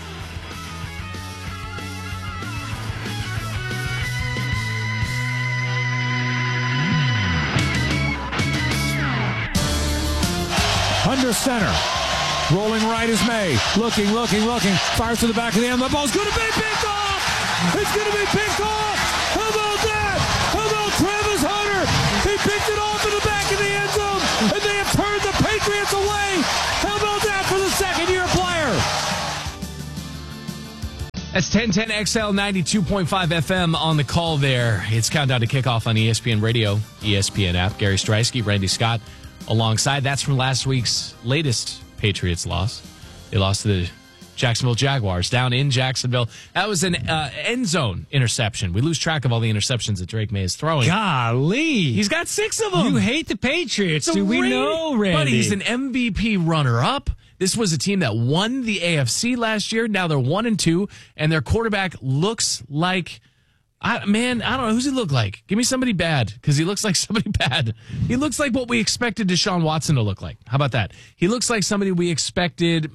Speaker 11: Under center. Rolling right is May. Looking. Fires to the back of the end. The ball's going to be picked off. It's going to be picked off. How about that? How about Travis Hunter? He picked it off in the back of the end zone, and they have turned the Patriots away. How about that for the second-year player?
Speaker 1: That's 1010 XL 92.5 FM on the call there. It's countdown to kickoff on ESPN Radio, ESPN app. Gary Streisky, Randy Scott alongside. That's from last week's latest Patriots loss. They lost to the Jacksonville Jaguars down in Jacksonville. That was an end zone interception. We lose track of all the interceptions that Drake May is throwing.
Speaker 2: Golly.
Speaker 1: He's got 6 of them.
Speaker 2: You hate the Patriots. Do we know, Randy?
Speaker 1: But he's an MVP runner-up. This was a team that won the AFC last year. Now they're 1-2, and their quarterback looks like... I don't know. Who's he look like? Give me somebody bad, because he looks like somebody bad. He looks like what we expected Deshaun Watson to look like. How about that? He looks like somebody we expected,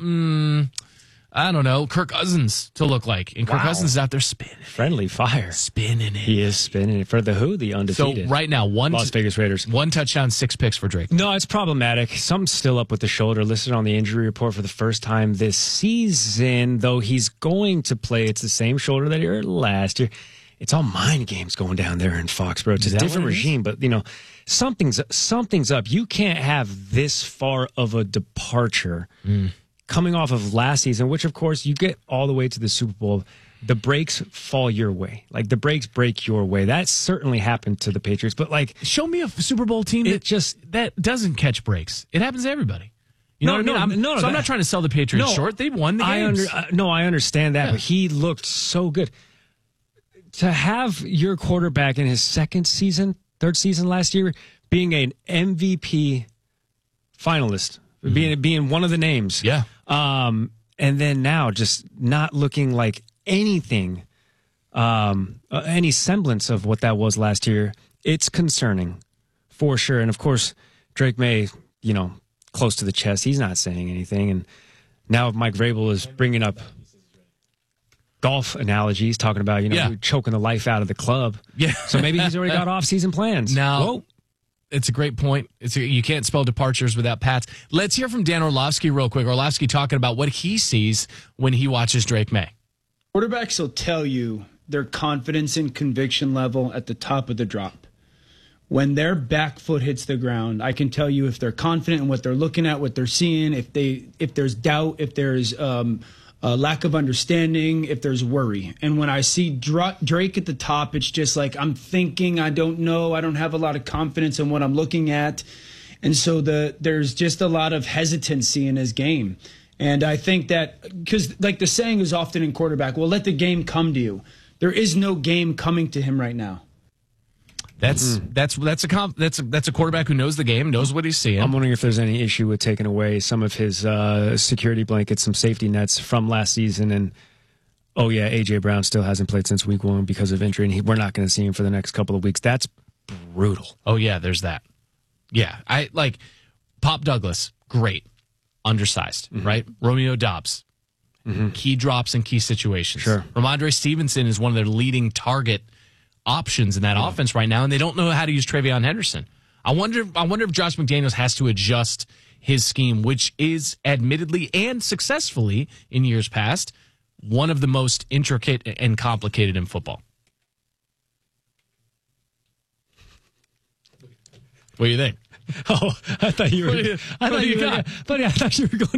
Speaker 1: I don't know, Kirk Cousins to look like. And Kirk Cousins is out there spinning.
Speaker 2: Friendly fire.
Speaker 1: Spinning it.
Speaker 2: He is spinning it. For the who? The undefeated.
Speaker 1: So right now,
Speaker 2: Las Vegas Raiders.
Speaker 1: 1 touchdown, 6 picks for Drake.
Speaker 2: No, it's problematic. Something's still up with the shoulder, listed on the injury report for the first time this season, though he's going to play. It's the same shoulder that he hurt last year. It's all mind games going down there in Foxborough. It's a different regime, but, something's up. You can't have this far of a departure coming off of last season, which, of course, you get all the way to the Super Bowl. The breaks fall your way. Like, the breaks break your way. That certainly happened to the Patriots. But,
Speaker 1: show me a Super Bowl team that doesn't catch breaks. It happens to everybody. You know what I mean? I'm not trying to sell the Patriots short. They've won the games.
Speaker 2: I understand that, but he looked so good. To have your quarterback in his third season last year, being an MVP finalist, being one of the names.
Speaker 1: Yeah.
Speaker 2: And then now just not looking like anything, any semblance of what that was last year. It's concerning for sure. And of course, Drake May, close to the chest, he's not saying anything. And now Mike Vrabel is bringing up golf analogies, talking about, choking the life out of the club.
Speaker 1: Yeah.
Speaker 2: So maybe he's already got off-season plans.
Speaker 1: Now, it's a great point. You can't spell departures without Pats. Let's hear from Dan Orlovsky real quick. Orlovsky talking about what he sees when he watches Drake May.
Speaker 12: Quarterbacks will tell you their confidence and conviction level at the top of the drop. When their back foot hits the ground, I can tell you if they're confident in what they're looking at, what they're seeing, if there's doubt, if there's lack of understanding, if there's worry. And when I see Drake at the top, it's just like I'm thinking, I don't know, I don't have a lot of confidence in what I'm looking at. And so there's just a lot of hesitancy in his game. And I think that, because like the saying is often in quarterback, well, let the game come to you. There is no game coming to him right now.
Speaker 1: That's a quarterback who knows the game, knows what he's seeing.
Speaker 2: I'm wondering if there's any issue with taking away some of his security blankets, some safety nets from last season. And, A.J. Brown still hasn't played since week 1 because of injury, and we're not going to see him for the next couple of weeks. That's brutal.
Speaker 1: Oh, yeah, there's that. Yeah, I like Pop Douglas, great, undersized, right? Romeo Doubs, key drops in key situations.
Speaker 2: Sure.
Speaker 1: Ramondre Stevenson is one of their leading target options in that offense right now, and they don't know how to use TreVeyon Henderson. I wonder if Josh McDaniels has to adjust his scheme, which is admittedly and successfully in years past one of the most intricate and complicated in football. What do you think?
Speaker 2: Oh, I thought you were. I thought you were going to. I thought you were going.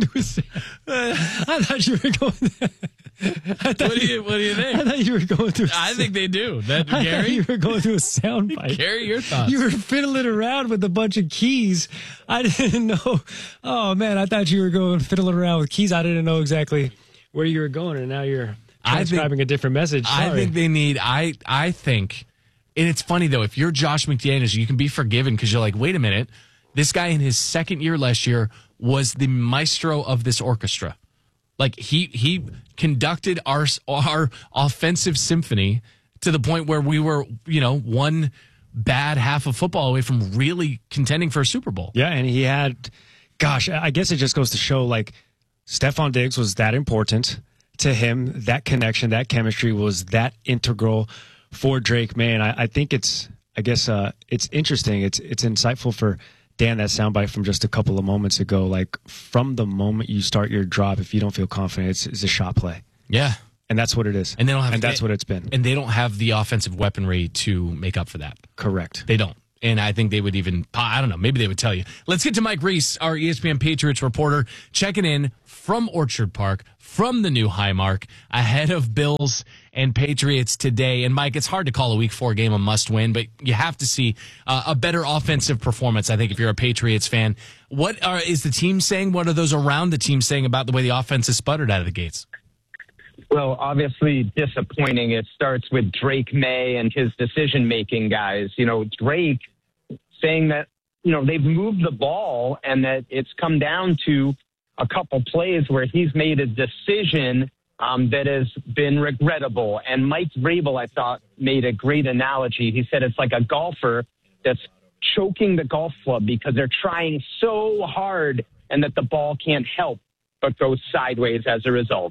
Speaker 1: What do you think?
Speaker 2: I thought you were going through.
Speaker 1: I think they do.
Speaker 2: I thought you were going through a soundbite.
Speaker 1: Gary, your thoughts?
Speaker 2: You were fiddling around with a bunch of keys. I didn't know. Oh man, I thought you were going fiddling around with keys. I didn't know exactly where you were going, and now you're transcribing a different message. Sorry.
Speaker 1: I think they need. I think. And it's funny, though, if you're Josh McDaniels, you can be forgiven because you're like, wait a minute, this guy in his second year last year was the maestro of this orchestra. Like, he conducted our offensive symphony to the point where we were, one bad half of football away from really contending for a Super Bowl.
Speaker 2: Yeah, and he had, gosh, I guess it just goes to show, like, Stephon Diggs was that important to him. That connection, that chemistry was that integral for Drake May. And I think it's interesting. It's insightful for Dan, that soundbite from just a couple of moments ago. Like, from the moment you start your drop, if you don't feel confident, it's a shot play.
Speaker 1: Yeah.
Speaker 2: And that's what it is.
Speaker 1: And they don't have,
Speaker 2: and that's what it's been.
Speaker 1: And they don't have the offensive weaponry to make up for that.
Speaker 2: Correct.
Speaker 1: They don't. And I think they would even, I don't know, maybe they would tell you. Let's get to Mike Reese, our ESPN Patriots reporter, checking in from Orchard Park, from the new Highmark, ahead of Bills and Patriots today. And Mike, it's hard to call a Week 4 game a must-win, but you have to see a better offensive performance, I think, if you're a Patriots fan. What is the team saying? What are those around the team saying about the way the offense has sputtered out of the gates?
Speaker 13: Well, obviously disappointing. It starts with Drake May and his decision-making guys. You know, Drake saying that, you know, they've moved the ball and that it's come down to a couple plays where he's made a decision that has been regrettable. And Mike Vrabel, I thought, made a great analogy. He said it's like a golfer that's choking the golf club because they're trying so hard and that the ball can't help but go sideways as a result.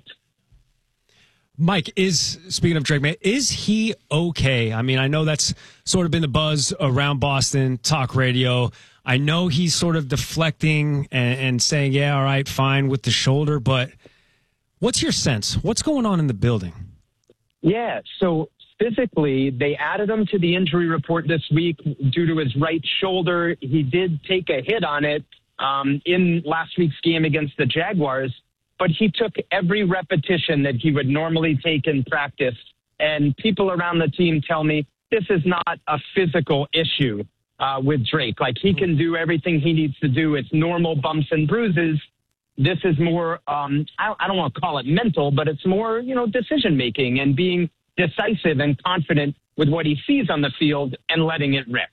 Speaker 2: Mike, speaking of Drake May, is he okay? I mean, I know that's sort of been the buzz around Boston talk radio. I know he's sort of deflecting and saying, yeah, all right, fine with the shoulder, but what's your sense? What's going on in the building?
Speaker 13: Yeah, so physically, they added him to the injury report this week due to his right shoulder. He did take a hit on it in last week's game against the Jaguars, but he took every repetition that he would normally take in practice. And people around the team tell me this is not a physical issue with Drake. Like, he can do everything he needs to do. It's normal bumps and bruises. This is more, I don't want to call it mental, but it's more, you know, decision-making and being decisive and confident with what he sees on the field and letting it rip.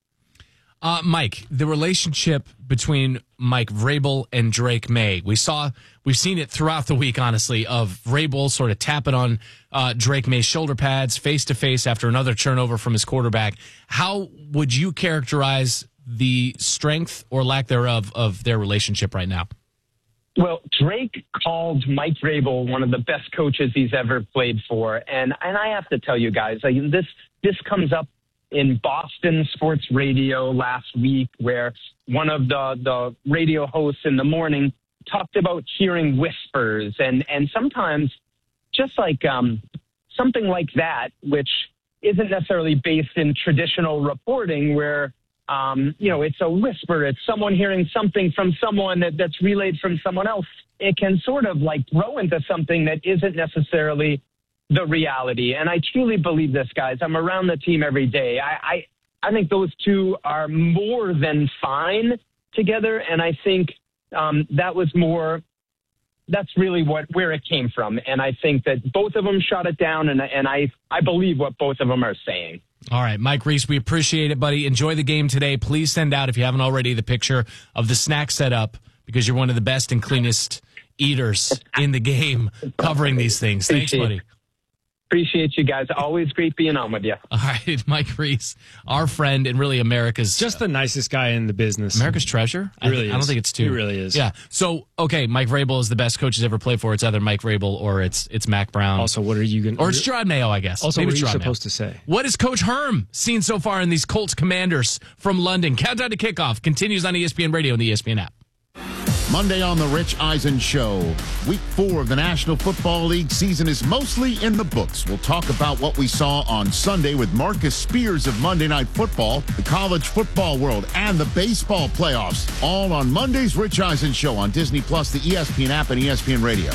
Speaker 1: Mike, the relationship between Mike Vrabel and Drake May, we've seen it throughout the week, honestly, of Vrabel sort of tapping on Drake May's shoulder pads face to face after another turnover from his quarterback. How would you characterize the strength or lack thereof of their relationship right now?
Speaker 13: Well, Drake called Mike Vrabel one of the best coaches he's ever played for. And I have to tell you guys, this comes up in Boston sports radio last week, where one of the radio hosts in the morning talked about hearing whispers and sometimes just like something like that, which isn't necessarily based in traditional reporting where, you know, it's a whisper. It's someone hearing something from someone that's relayed from someone else. It can sort of like grow into something that isn't necessarily the reality. And I truly believe this, guys. I'm around the team every day. I think those two are more than fine together. And I think that's really where it came from. And I think that both of them shot it down. And I believe what both of them are saying.
Speaker 1: All right, Mike Reese, we appreciate it, buddy. Enjoy the game today. Please send out, if you haven't already, the picture of the snack setup, because you're one of the best and cleanest eaters in the game covering these things. Thanks, buddy.
Speaker 13: Appreciate you guys. Always great being on with you.
Speaker 1: All right, Mike Reese, our friend and really America's...
Speaker 2: Just the nicest guy in the business.
Speaker 1: America's treasure?
Speaker 2: He really is.
Speaker 1: I don't think it's two.
Speaker 2: He really is.
Speaker 1: Yeah. So, okay, Mike Vrabel is the best coach he's ever played for. It's either Mike Vrabel or it's Mac Brown.
Speaker 2: Also, what are you going to...
Speaker 1: Or it's Gerard Mayo, I guess.
Speaker 2: Also,
Speaker 1: maybe
Speaker 2: what are you supposed to say?
Speaker 1: What has Coach Herm seen so far in these Colts Commanders from London? Countdown to kickoff continues on ESPN Radio and the ESPN app.
Speaker 18: Monday on the Rich Eisen Show. Week 4 of the National Football League season is mostly in the books. We'll talk about what we saw on Sunday with Marcus Spears of Monday Night Football, the college football world, and the baseball playoffs. All on Monday's Rich Eisen Show on Disney+, the ESPN app, and ESPN Radio.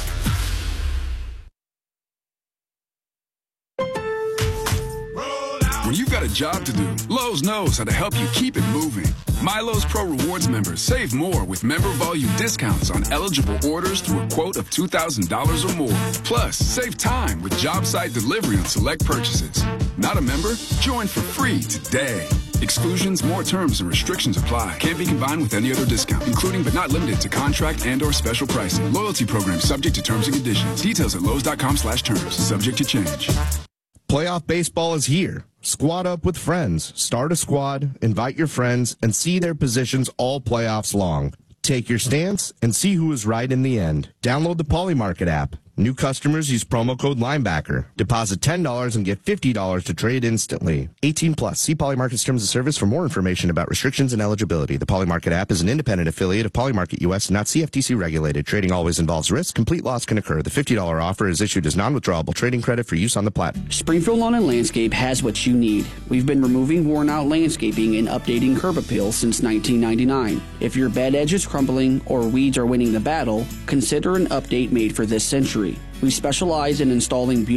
Speaker 14: When you've got a job to do, Lowe's knows how to help you keep it moving. My Lowe's Pro Rewards members save more with member volume discounts on eligible orders through a quote of $2,000 or more. Plus, save time with job site delivery on select purchases. Not a member? Join for free today. Exclusions, more terms, and restrictions apply. Can't be combined with any other discount, including but not limited to contract and/or special pricing. Loyalty program subject to terms and conditions. Details at Lowe's.com/terms. Subject to change.
Speaker 15: Playoff baseball is here. Squad up with friends. Start a squad, invite your friends, and see their positions all playoffs long. Take your stance and see who is right in the end. Download the Polymarket app. New customers use promo code Linebacker. Deposit $10 and get $50 to trade instantly. 18 plus. See Polymarket's terms of service for more information about restrictions and eligibility. The Polymarket app is an independent affiliate of Polymarket US, not CFTC regulated. Trading always involves risk. Complete loss can occur. The $50 offer is issued as non-withdrawable trading credit for use on the platform.
Speaker 16: Springfield Lawn and Landscape has what you need. We've been removing worn-out landscaping and updating curb appeal since 1999. If your bed edge is crumbling or weeds are winning the battle, consider an update made for this century. We specialize in installing beautiful